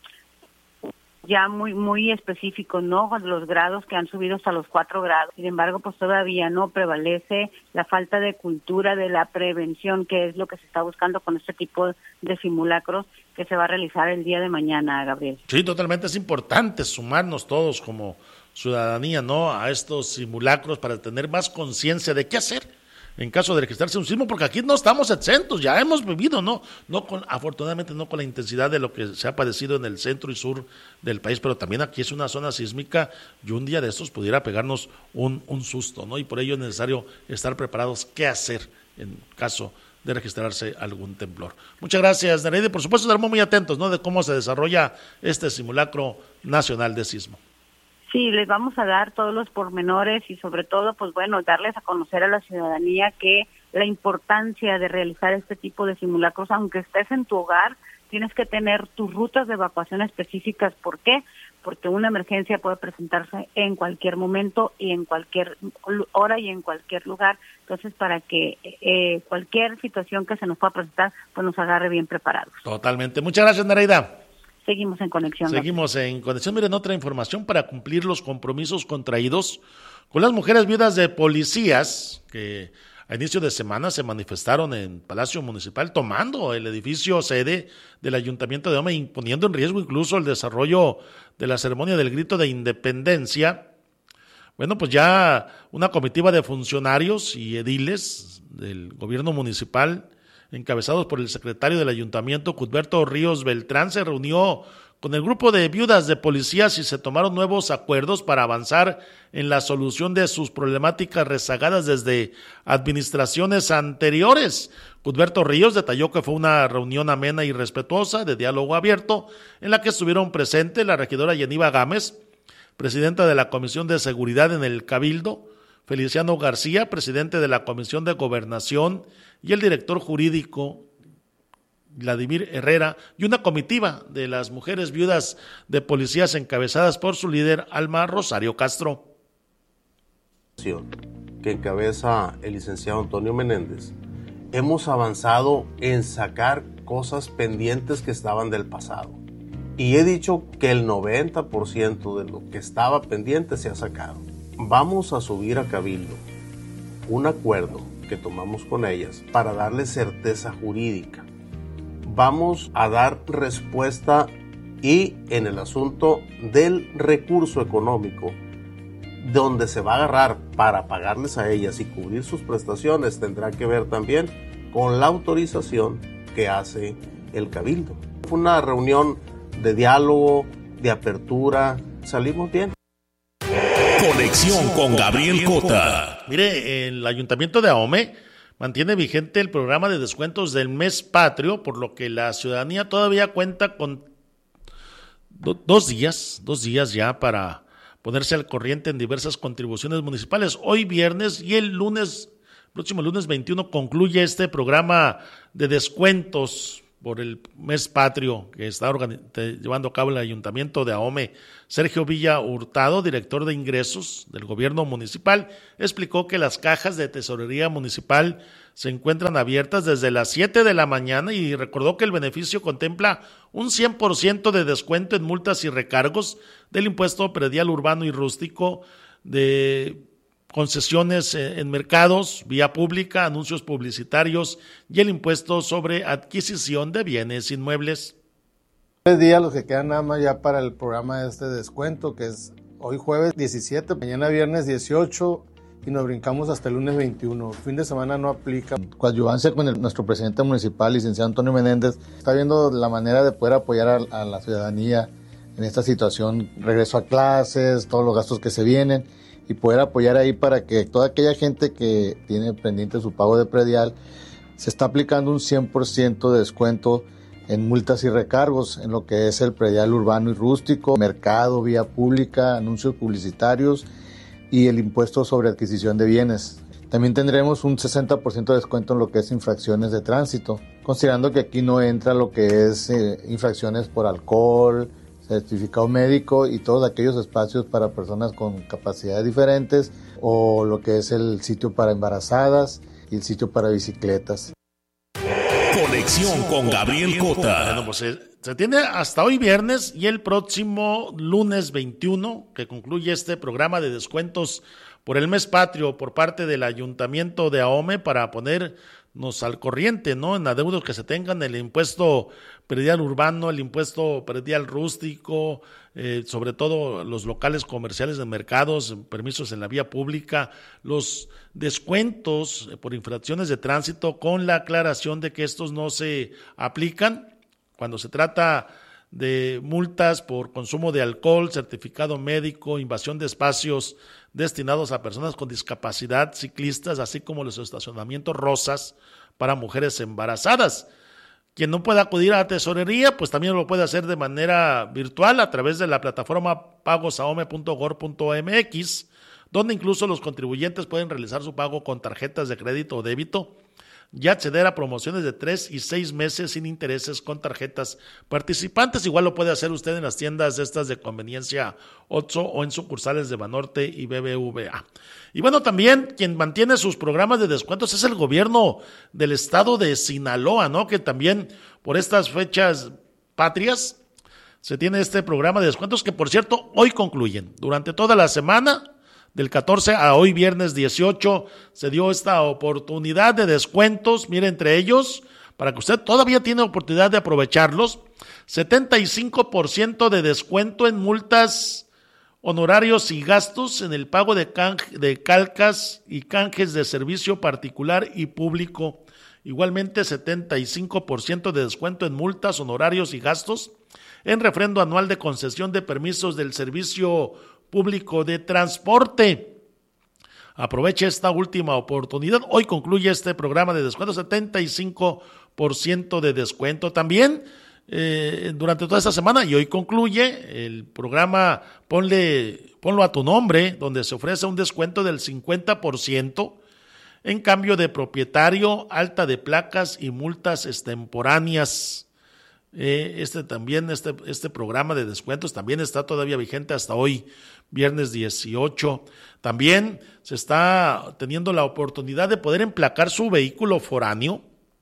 ya muy muy específicos, ¿no? Con los grados que han subido hasta los cuatro grados. Sin embargo, pues todavía no prevalece la falta de cultura de la prevención, que es lo que se está buscando con este tipo de simulacros que se va a realizar el día de mañana, Gabriel. Sí, totalmente, es importante sumarnos todos como ciudadanía, ¿no?, a estos simulacros para tener más conciencia de qué hacer en caso de registrarse un sismo, porque aquí no estamos exentos, ya hemos vivido, no, no con, afortunadamente no con la intensidad de lo que se ha padecido en el centro y sur del país, pero también aquí es una zona sísmica y un día de estos pudiera pegarnos un, un susto, ¿no? Y por ello es necesario estar preparados qué hacer en caso de registrarse algún temblor. Muchas gracias, Nereida, y por supuesto estaremos muy atentos, ¿no?, de cómo se desarrolla este simulacro nacional de sismo. Sí, les vamos a dar todos los pormenores y sobre todo, pues bueno, darles a conocer a la ciudadanía que la importancia de realizar este tipo de simulacros, aunque estés en tu hogar, tienes que tener tus rutas de evacuación específicas. ¿Por qué? Porque una emergencia puede presentarse en cualquier momento y en cualquier hora y en cualquier lugar. Entonces, para que eh, cualquier situación que se nos pueda presentar, pues nos agarre bien preparados. Totalmente. Muchas gracias, Nereida. Seguimos en conexión. Seguimos en conexión. Miren, otra información para cumplir los compromisos contraídos con las mujeres viudas de policías que a inicio de semana se manifestaron en Palacio Municipal tomando el edificio sede del Ayuntamiento de Ahome, imponiendo en riesgo incluso el desarrollo de la ceremonia del grito de independencia. Bueno, pues ya una comitiva de funcionarios y ediles del gobierno municipal, encabezados por el secretario del Ayuntamiento, Cuthberto Ríos Beltrán, se reunió con el grupo de viudas de policías y se tomaron nuevos acuerdos para avanzar en la solución de sus problemáticas rezagadas desde administraciones anteriores. Cuthberto Ríos detalló que fue una reunión amena y respetuosa, de diálogo abierto, en la que estuvieron presentes la regidora Yeniva Gámez, presidenta de la Comisión de Seguridad en el Cabildo, Feliciano García, presidente de la Comisión de Gobernación, y el director jurídico, Vladimir Herrera, y una comitiva de las mujeres viudas de policías encabezadas por su líder, Alma Rosario Castro. Que encabeza el licenciado Antonio Menéndez, hemos avanzado en sacar cosas pendientes que estaban del pasado. Y he dicho que el noventa por ciento de lo que estaba pendiente se ha sacado. Vamos a subir a Cabildo un acuerdo que tomamos con ellas para darle certeza jurídica. Vamos a dar respuesta y en el asunto del recurso económico, donde se va a agarrar para pagarles a ellas y cubrir sus prestaciones, tendrá que ver también con la autorización que hace el Cabildo. Fue una reunión de diálogo, de apertura, salimos bien. Conexión con Gabriel Cota. Mire, el Ayuntamiento de Ahome mantiene vigente el programa de descuentos del mes patrio, por lo que la ciudadanía todavía cuenta con do, dos días, dos días ya para ponerse al corriente en diversas contribuciones municipales. Hoy viernes y el lunes, próximo lunes veintiuno, concluye este programa de descuentos por el mes patrio que está organi- llevando a cabo el Ayuntamiento de Ahome. Sergio Villa Hurtado, director de ingresos del gobierno municipal, explicó que las cajas de tesorería municipal se encuentran abiertas desde las siete de la mañana y recordó que el beneficio contempla un cien por ciento de descuento en multas y recargos del impuesto predial urbano y rústico, de concesiones en mercados, vía pública, anuncios publicitarios y el impuesto sobre adquisición de bienes inmuebles. Tres días los que quedan nada más ya para el programa de este descuento, que es hoy jueves diecisiete, mañana viernes dieciocho y nos brincamos hasta el lunes veintiuno. Fin de semana no aplica. Coadyuvancia con el, nuestro presidente municipal, licenciado Antonio Menéndez, está viendo la manera de poder apoyar a, a la ciudadanía en esta situación, regreso a clases, todos los gastos que se vienen, y poder apoyar ahí para que toda aquella gente que tiene pendiente su pago de predial, se está aplicando un cien por ciento de descuento en multas y recargos en lo que es el predial urbano y rústico, mercado, vía pública, anuncios publicitarios y el impuesto sobre adquisición de bienes. También tendremos un sesenta por ciento de descuento en lo que es infracciones de tránsito, considerando que aquí no entra lo que es eh, infracciones por alcohol, certificado médico y todos aquellos espacios para personas con capacidades diferentes, o lo que es el sitio para embarazadas y el sitio para bicicletas. Conexión con Gabriel Cota. Bueno, pues se, se tiene hasta hoy viernes y el próximo lunes veintiuno, que concluye este programa de descuentos por el mes patrio por parte del Ayuntamiento de Ahome, para ponernos al corriente, ¿no?, en adeudos que se tengan, el impuesto predial urbano, el impuesto predial rústico, eh, sobre todo los locales comerciales de mercados, permisos en la vía pública, los descuentos por infracciones de tránsito, con la aclaración de que estos no se aplican cuando se trata de multas por consumo de alcohol, certificado médico, invasión de espacios destinados a personas con discapacidad, ciclistas, así como los estacionamientos rosas para mujeres embarazadas. Quien no pueda acudir a la tesorería, pues también lo puede hacer de manera virtual a través de la plataforma pagosahome punto gov punto mx, donde incluso los contribuyentes pueden realizar su pago con tarjetas de crédito o débito y acceder a promociones de tres y seis meses sin intereses con tarjetas participantes. Igual lo puede hacer usted en las tiendas estas de conveniencia Oxxo o en sucursales de Banorte y B B V A. Y bueno, también quien mantiene sus programas de descuentos es el gobierno del estado de Sinaloa, ¿no?, que también por estas fechas patrias se tiene este programa de descuentos, que por cierto hoy concluyen. Durante toda la semana, del catorce a hoy viernes dieciocho, se dio esta oportunidad de descuentos. Mire, entre ellos, para que usted todavía tiene oportunidad de aprovecharlos, setenta y cinco por ciento de descuento en multas, honorarios y gastos en el pago de, canje, de calcas y canjes de servicio particular y público. Igualmente, setenta y cinco por ciento de descuento en multas, honorarios y gastos en refrendo anual de concesión de permisos del servicio público de transporte. Aproveche esta última oportunidad. Hoy concluye este programa de descuento, setenta y cinco por ciento de descuento. También eh, durante toda esta semana, y hoy concluye el programa Ponle, Ponlo a tu Nombre, donde se ofrece un descuento del cincuenta por ciento en cambio de propietario, alta de placas y multas extemporáneas. Eh, este también, este, este programa de descuentos también está todavía vigente hasta hoy, viernes dieciocho. También se está teniendo la oportunidad de poder emplacar su vehículo foráneo.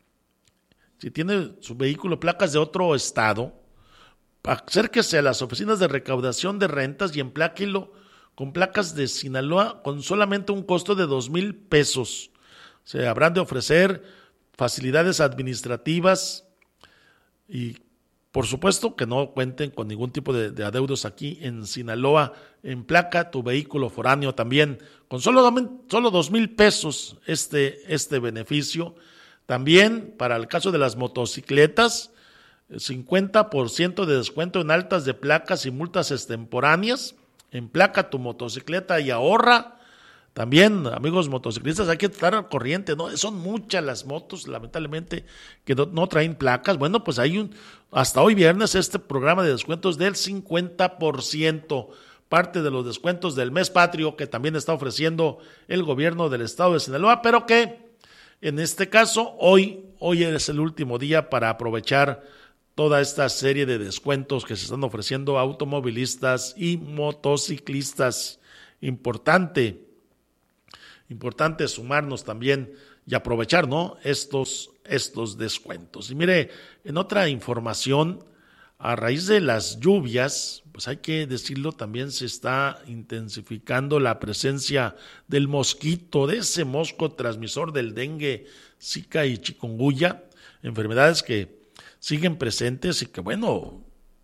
Si tiene su vehículo placas de otro estado, acérquese a las oficinas de recaudación de rentas y empláquelo con placas de Sinaloa con solamente un costo de dos mil pesos. Se habrán de ofrecer facilidades administrativas y por supuesto que no cuenten con ningún tipo de, de adeudos aquí en Sinaloa. Emplaca tu vehículo foráneo también con solo, solo dos mil pesos este, este beneficio. También para el caso de las motocicletas, cincuenta por ciento de descuento en altas de placas y multas extemporáneas. Emplaca tu motocicleta y ahorra. También, amigos motociclistas, hay que estar al corriente, ¿no? Son muchas las motos, lamentablemente, que no, no traen placas. Bueno, pues hay un, hasta hoy viernes, este programa de descuentos del cincuenta por ciento, parte de los descuentos del mes patrio que también está ofreciendo el gobierno del estado de Sinaloa, pero que en este caso hoy hoy es el último día para aprovechar toda esta serie de descuentos que se están ofreciendo a automovilistas y motociclistas. Importante, importante sumarnos también y aprovechar, ¿no?, estos, estos descuentos. Y mire, en otra información, a raíz de las lluvias, pues hay que decirlo, también se está intensificando la presencia del mosquito, de ese mosco transmisor del dengue, zika y chikungunya, enfermedades que siguen presentes y que, bueno,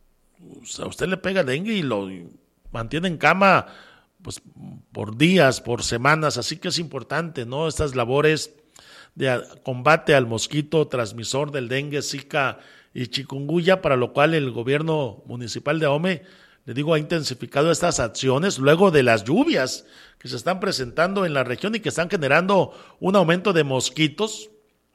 a usted le pega dengue y lo mantiene en cama pues por días, por semanas, así que es importante, ¿no?, estas labores de combate al mosquito transmisor del dengue, zika y chikungunya, para lo cual el gobierno municipal de Ahome, le digo, ha intensificado estas acciones luego de las lluvias que se están presentando en la región y que están generando un aumento de mosquitos.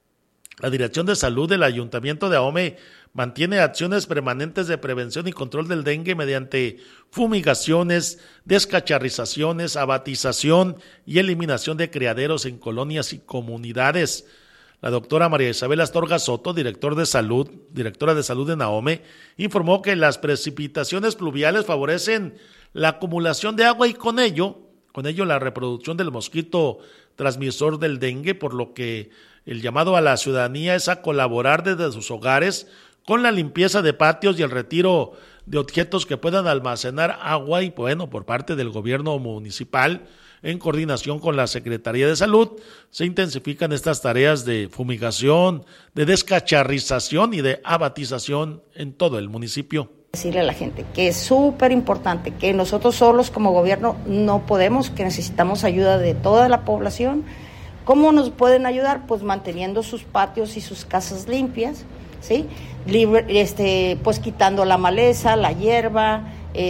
La Dirección de Salud del Ayuntamiento de Ahome mantiene acciones permanentes de prevención y control del dengue mediante fumigaciones, descacharrizaciones, abatización y eliminación de criaderos en colonias y comunidades. La doctora María Isabel Astorga Soto, director de salud, directora de salud en Ahome, informó que las precipitaciones pluviales favorecen la acumulación de agua y con ello, con ello la reproducción del mosquito transmisor del dengue, por lo que el llamado a la ciudadanía es a colaborar desde sus hogares con la limpieza de patios y el retiro de objetos que puedan almacenar agua y, bueno, por parte del gobierno municipal, en coordinación con la Secretaría de Salud, se intensifican estas tareas de fumigación, de descacharrización y de abatización en todo el municipio. Decirle a la gente que es súper importante, que nosotros solos como gobierno no podemos, que necesitamos ayuda de toda la población. ¿Cómo nos pueden ayudar? Pues manteniendo sus patios y sus casas limpias, ¿sí? Libre, este, pues quitando la maleza, la hierba,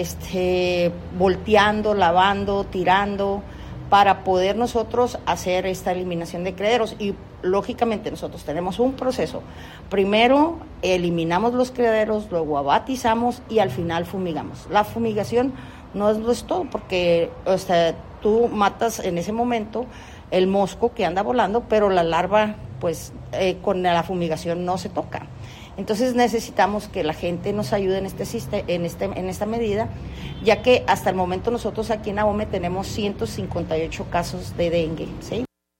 este, volteando, lavando, tirando, para poder nosotros hacer esta eliminación de criaderos. Y lógicamente nosotros tenemos un proceso. Primero eliminamos los criaderos, luego abatizamos y al final fumigamos. La fumigación no es, no es todo, porque o sea, tú matas en ese momento el mosco que anda volando, pero la larva pues eh, con la fumigación no se toca. Entonces necesitamos que la gente nos ayude en este, en este en esta medida, ya que hasta el momento nosotros aquí en Ahome tenemos ciento cincuenta y ocho casos de dengue, ¿sí?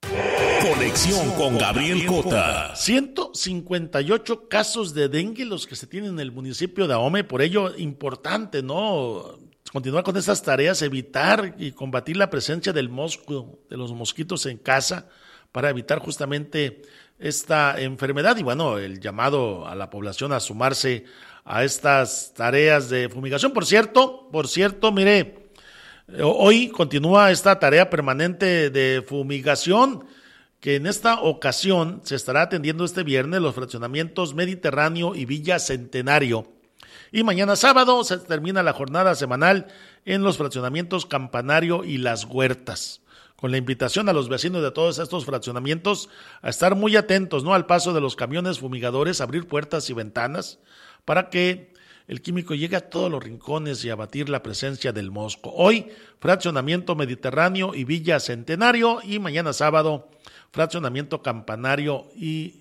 Conexión con Gabriel Cota. ciento cincuenta y ocho casos de dengue los que se tienen en el municipio de Ahome, por ello importante, ¿no?, continuar con estas tareas, evitar y combatir la presencia del mosco, de los mosquitos en casa, para evitar justamente esta enfermedad y, bueno, el llamado a la población a sumarse a estas tareas de fumigación. Por cierto, por cierto, mire, hoy continúa esta tarea permanente de fumigación, que en esta ocasión se estará atendiendo este viernes los fraccionamientos Mediterráneo y Villa Centenario. Y mañana sábado se termina la jornada semanal en los fraccionamientos Campanario y Las Huertas, con la invitación a los vecinos de todos estos fraccionamientos a estar muy atentos, ¿no?, al paso de los camiones fumigadores, abrir puertas y ventanas para que el químico llegue a todos los rincones y abatir la presencia del mosco. Hoy, fraccionamiento Mediterráneo y Villa Centenario, y mañana sábado, fraccionamiento Campanario y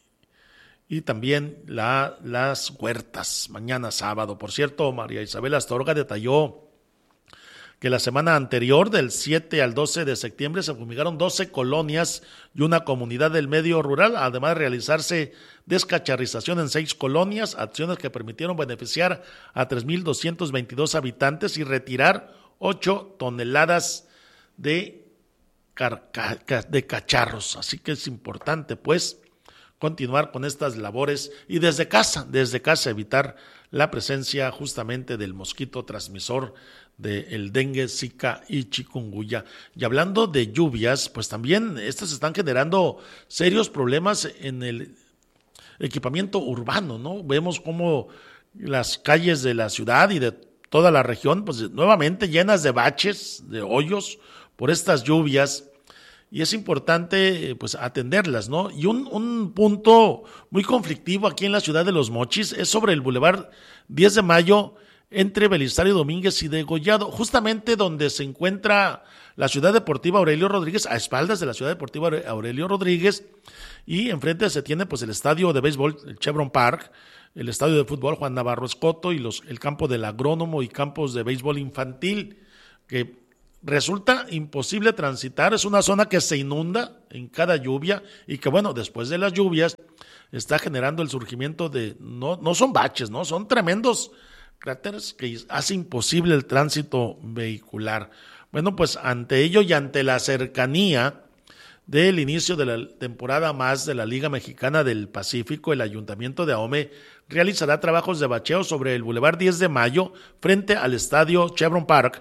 Y también la, Las Huertas, mañana sábado. Por cierto, María Isabel Astorga detalló que la semana anterior, del siete al doce de septiembre, se fumigaron doce colonias y una comunidad del medio rural, además de realizarse descacharrización en seis colonias, acciones que permitieron beneficiar a tres mil doscientos veintidós habitantes y retirar ocho toneladas de, carca- de cacharros. Así que es importante, pues, continuar con estas labores y desde casa, desde casa evitar la presencia justamente del mosquito transmisor del dengue, zika y chikungunya. Y hablando de lluvias, pues también estas están generando serios problemas en el equipamiento urbano, ¿no? Vemos cómo las calles de la ciudad y de toda la región, pues nuevamente llenas de baches, de hoyos por estas lluvias. Y es importante pues atenderlas, ¿no? Y un, un punto muy conflictivo aquí en la ciudad de Los Mochis es sobre el Boulevard diez de mayo entre Belisario Domínguez y Degollado, justamente donde se encuentra la Ciudad Deportiva Aurelio Rodríguez, a espaldas de la Ciudad Deportiva Aurelio Rodríguez, y enfrente se tiene pues el estadio de béisbol, el Chevron Park, el estadio de fútbol Juan Navarro Escoto y los, el campo del Agrónomo y campos de béisbol infantil, que resulta imposible transitar. Es una zona que se inunda en cada lluvia y que, bueno, después de las lluvias está generando el surgimiento de, no, no son baches, no, son tremendos cráteres que hace imposible el tránsito vehicular. Bueno, pues ante ello y ante la cercanía del inicio de la temporada más de la Liga Mexicana del Pacífico, el Ayuntamiento de Ahome realizará trabajos de bacheo sobre el Boulevard diez de mayo frente al estadio Chevron Park,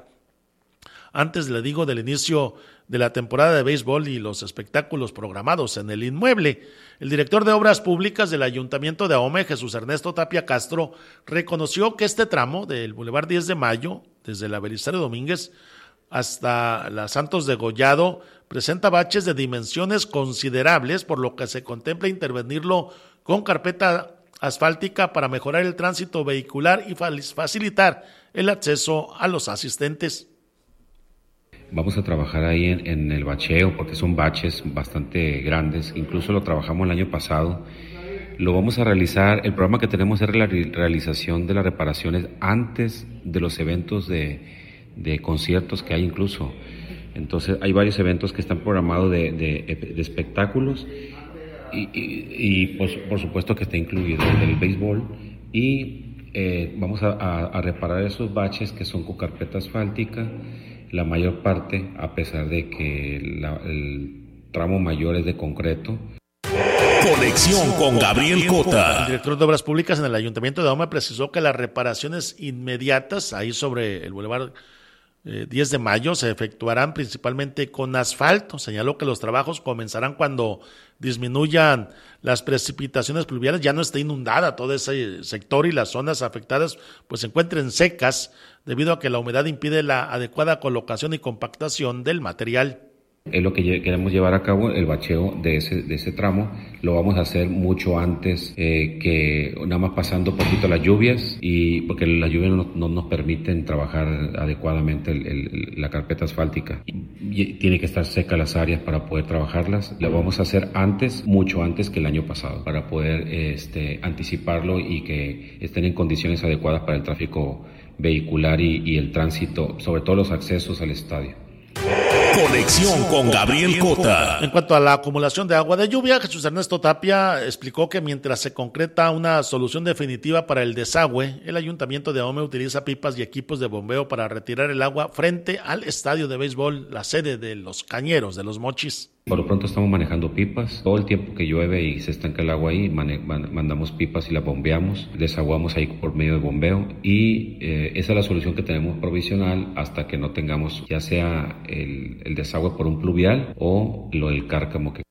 antes, le digo, del inicio de la temporada de béisbol y los espectáculos programados en el inmueble. El director de Obras Públicas del Ayuntamiento de Ahome, Jesús Ernesto Tapia Castro, reconoció que este tramo del Boulevard diez de mayo, desde la Belisario Domínguez hasta la Santos de Gollado, presenta baches de dimensiones considerables, por lo que se contempla intervenirlo con carpeta asfáltica para mejorar el tránsito vehicular y facilitar el acceso a los asistentes. Vamos a trabajar ahí en, en el bacheo, porque son baches bastante grandes, incluso lo trabajamos el año pasado. Lo vamos a realizar, el programa que tenemos es la realización de las reparaciones antes de los eventos de de conciertos que hay incluso. Entonces hay varios eventos que están programados de, de, de espectáculos y, y, y pues, por supuesto que está incluido el, el béisbol y eh, vamos a, a, a reparar esos baches que son con carpeta asfáltica, la mayor parte, a pesar de que la, el tramo mayor es de concreto. Conexión con Gabriel Cota. El director de Obras Públicas en el Ayuntamiento de Ahome precisó que las reparaciones inmediatas ahí sobre el Boulevard eh, diez de mayo se efectuarán principalmente con asfalto. Señaló que los trabajos comenzarán cuando disminuyan las precipitaciones pluviales, ya no esté inundada todo ese sector y las zonas afectadas pues se encuentren secas debido a que la humedad impide la adecuada colocación y compactación del material. Es lo que queremos llevar a cabo, el bacheo de ese, de ese tramo. Lo vamos a hacer mucho antes eh, que nada más pasando poquito las lluvias, y porque las lluvias no, no nos permiten trabajar adecuadamente el, el, la carpeta asfáltica. Y, y tiene que estar seca las áreas para poder trabajarlas. Lo vamos a hacer antes, mucho antes que el año pasado, para poder este, anticiparlo y que estén en condiciones adecuadas para el tráfico vehicular y, y el tránsito, sobre todo los accesos al estadio. Conexión con Gabriel Cota. En cuanto a la acumulación de agua de lluvia, Jesús Ernesto Tapia explicó que mientras se concreta una solución definitiva para el desagüe, el Ayuntamiento de Ahome utiliza pipas y equipos de bombeo para retirar el agua frente al estadio de béisbol, la sede de los Cañeros, de los Mochis. Por lo pronto estamos manejando pipas. Todo el tiempo que llueve y se estanca el agua ahí, mane- mandamos pipas y las bombeamos, desaguamos ahí por medio de bombeo y eh, esa es la solución que tenemos provisional hasta que no tengamos ya sea el, el desagüe por un pluvial o lo del cárcamo que...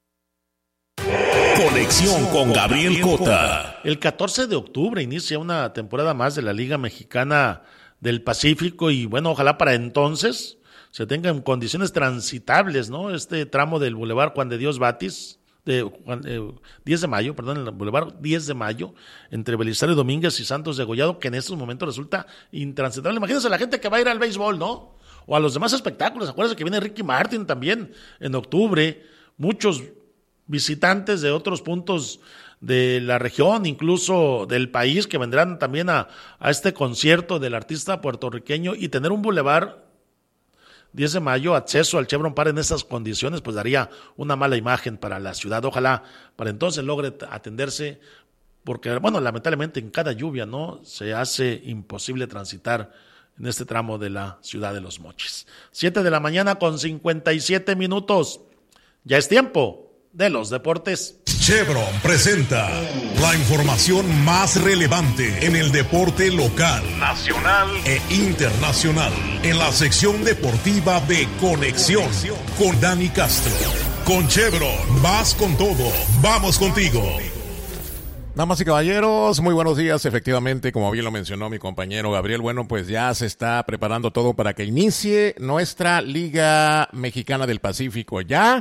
Conexión con Gabriel Cota. El catorce de octubre inicia una temporada más de la Liga Mexicana del Pacífico y bueno, ojalá para entonces se tenga en condiciones transitables, ¿no? Este tramo del Boulevard Juan de Dios Batis, de Juan, eh, diez de mayo, perdón, el Boulevard diez de mayo, entre Belisario Domínguez y Santos de Gollado, que en estos momentos resulta intransitable. Imagínense la gente que va a ir al béisbol, ¿no? O a los demás espectáculos. Acuérdense que viene Ricky Martin también en octubre, muchos visitantes de otros puntos de la región, incluso del país, que vendrán también a, a este concierto del artista puertorriqueño, y tener un Boulevard diez de mayo, acceso al Chevron Park en esas condiciones, pues daría una mala imagen para la ciudad. Ojalá para entonces logre atenderse, porque, bueno, lamentablemente en cada lluvia, ¿no?, se hace imposible transitar en este tramo de la ciudad de Los Mochis. Siete de la mañana con cincuenta y siete minutos. Ya es tiempo de los deportes. Chevron presenta la información más relevante en el deporte local, nacional e internacional, en la sección deportiva de Conexión con Dani Castro. Con Chevron, vas con todo, vamos contigo. Damas y caballeros, muy buenos días. Efectivamente, como bien lo mencionó mi compañero Gabriel, bueno, pues ya se está preparando todo para que inicie nuestra Liga Mexicana del Pacífico. Ya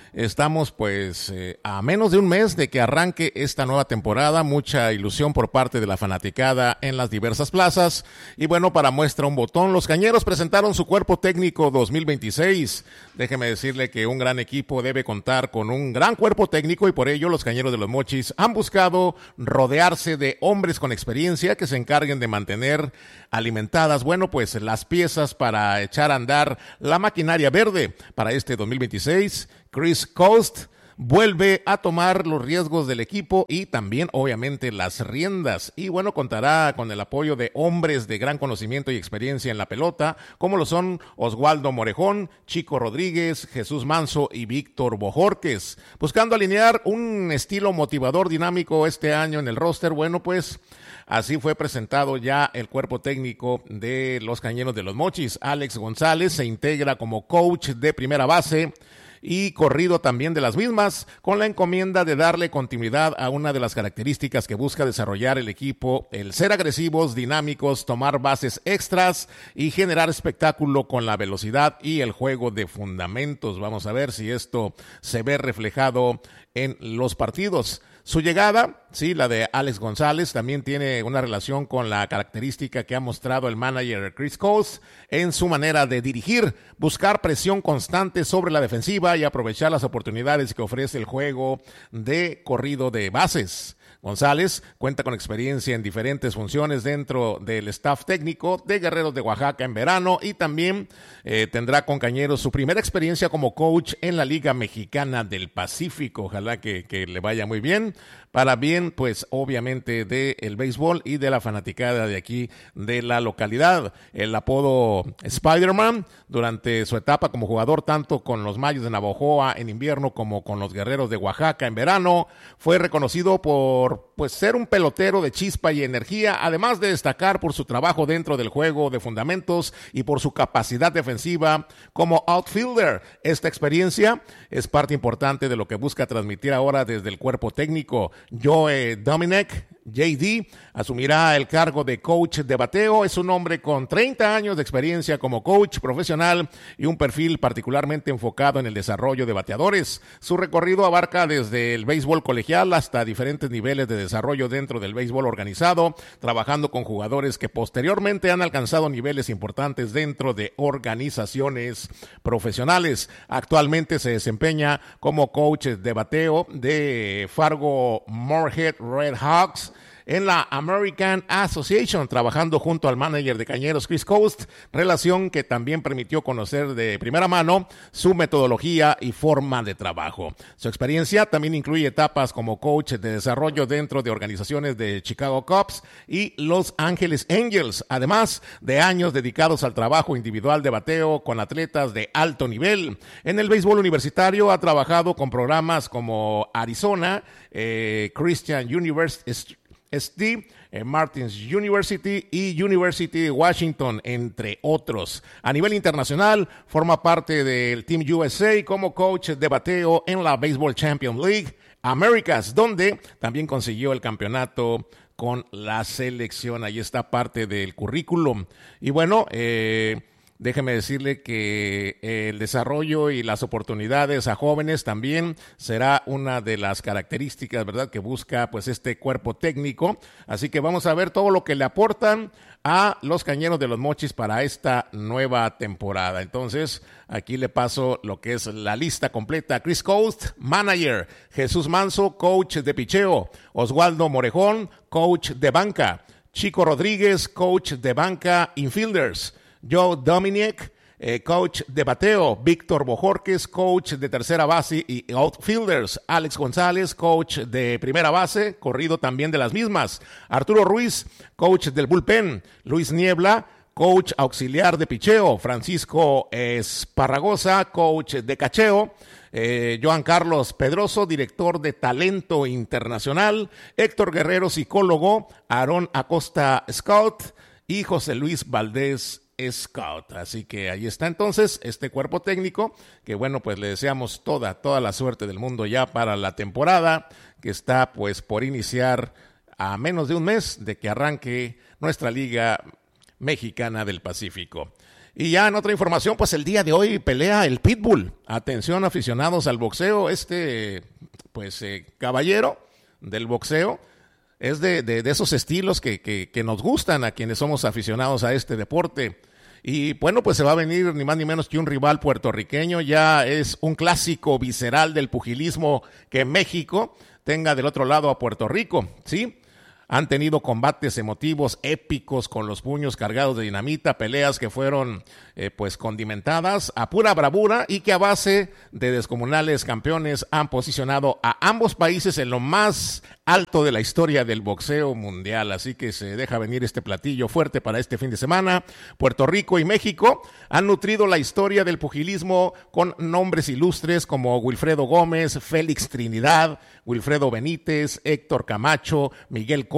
estamos pues eh, a menos de un mes de que arranque esta nueva temporada, mucha ilusión por parte de la fanaticada en las diversas plazas. Y bueno, para muestra un botón, los Cañeros presentaron su cuerpo técnico dos mil veintiséis. Déjeme decirle que un gran equipo debe contar con un gran cuerpo técnico y por ello los Cañeros de los Mochis han buscado rodearse de hombres con experiencia que se encarguen de mantener alimentadas, bueno, pues las piezas para echar a andar la maquinaria verde. Para este dos mil veintiséis, Chris Coast vuelve a tomar los riesgos del equipo y también obviamente las riendas, y bueno, contará con el apoyo de hombres de gran conocimiento y experiencia en la pelota, como lo son Oswaldo Morejón, Chico Rodríguez, Jesús Manso y Víctor Bojorquez, buscando alinear un estilo motivador dinámico este año en el roster. Bueno, pues así fue presentado ya el cuerpo técnico de los Cañeros de los Mochis. Alex González se integra como coach de primera base y corrido también de las mismas, con la encomienda de darle continuidad a una de las características que busca desarrollar el equipo, el ser agresivos, dinámicos, tomar bases extras y generar espectáculo con la velocidad y el juego de fundamentos. Vamos a ver si esto se ve reflejado en los partidos. Su llegada, sí, la de Alex González, también tiene una relación con la característica que ha mostrado el manager Chris Coast en su manera de dirigir, buscar presión constante sobre la defensiva y aprovechar las oportunidades que ofrece el juego de corrido de bases. González cuenta con experiencia en diferentes funciones dentro del staff técnico de Guerreros de Oaxaca en verano y también eh, tendrá con Cañeros su primera experiencia como coach en la Liga Mexicana del Pacífico. Ojalá que, que le vaya muy bien, para bien pues obviamente del béisbol y de la fanaticada de aquí de la localidad. El apodo Spider-Man durante su etapa como jugador tanto con los Mayos de Navojoa en invierno como con los Guerreros de Oaxaca en verano, fue reconocido por pues ser un pelotero de chispa y energía, además de destacar por su trabajo dentro del juego de fundamentos y por su capacidad defensiva como outfielder. Esta experiencia es parte importante de lo que busca transmitir ahora desde el cuerpo técnico. Joe Dominic, J D, asumirá el cargo de coach de bateo. Es un hombre con treinta años de experiencia como coach profesional y un perfil particularmente enfocado en el desarrollo de bateadores. Su recorrido abarca desde el béisbol colegial hasta diferentes niveles de desarrollo dentro del béisbol organizado, trabajando con jugadores que posteriormente han alcanzado niveles importantes dentro de organizaciones profesionales. Actualmente se desempeña como coach de bateo de Fargo Moorhead Red Hawks en la American Association, trabajando junto al manager de Cañeros Chris Coast, relación que también permitió conocer de primera mano su metodología y forma de trabajo. Su experiencia también incluye etapas como coach de desarrollo dentro de organizaciones de Chicago Cubs y Los Angeles Angels, además de años dedicados al trabajo individual de bateo con atletas de alto nivel. En el béisbol universitario ha trabajado con programas como Arizona, eh, Christian University, S D, eh, Martins University y University de Washington, entre otros. A nivel internacional, forma parte del Team U S A como coach de bateo en la Baseball Champions League Americas, donde también consiguió el campeonato con la selección. Ahí está parte del currículum. Y bueno, eh... déjeme decirle que el desarrollo y las oportunidades a jóvenes también será una de las características, ¿verdad?, que busca pues este cuerpo técnico. Así que vamos a ver todo lo que le aportan a los Cañeros de los Mochis para esta nueva temporada. Entonces, aquí le paso lo que es la lista completa. Chris Coast, manager. Jesús Manso, coach de picheo. Oswaldo Morejón, coach de banca. Chico Rodríguez, coach de banca infielders. Joe Dominic, eh, coach de bateo. Víctor Bojorquez, coach de tercera base y outfielders. Alex González, coach de primera base, corrido también de las mismas. Arturo Ruiz, coach del bullpen. Luis Niebla, coach auxiliar de picheo. Francisco Esparragosa, coach de cacheo. Eh, Joan Carlos Pedroso, director de talento internacional. Héctor Guerrero, psicólogo. Aarón Acosta, scout. Y José Luis Valdés, Scout. Así que ahí está entonces este cuerpo técnico que bueno, pues le deseamos toda, toda la suerte del mundo ya para la temporada que está pues por iniciar a menos de un mes de que arranque nuestra Liga Mexicana del Pacífico. Y ya en otra información, pues el día de hoy pelea el Pitbull. Atención, aficionados al boxeo, este pues eh, caballero del boxeo es de, de, de esos estilos que, que, que nos gustan a quienes somos aficionados a este deporte. Y bueno, pues se va a venir ni más ni menos que un rival puertorriqueño. Ya es un clásico visceral del pugilismo que México tenga del otro lado a Puerto Rico, ¿sí? Han tenido combates emotivos, épicos, con los puños cargados de dinamita, peleas que fueron eh, pues condimentadas a pura bravura y que a base de descomunales campeones han posicionado a ambos países en lo más alto de la historia del boxeo mundial. Así que se deja venir este platillo fuerte para este fin de semana. Puerto Rico y México han nutrido la historia del pugilismo con nombres ilustres como Wilfredo Gómez, Félix Trinidad, Wilfredo Benítez, Héctor Camacho, Miguel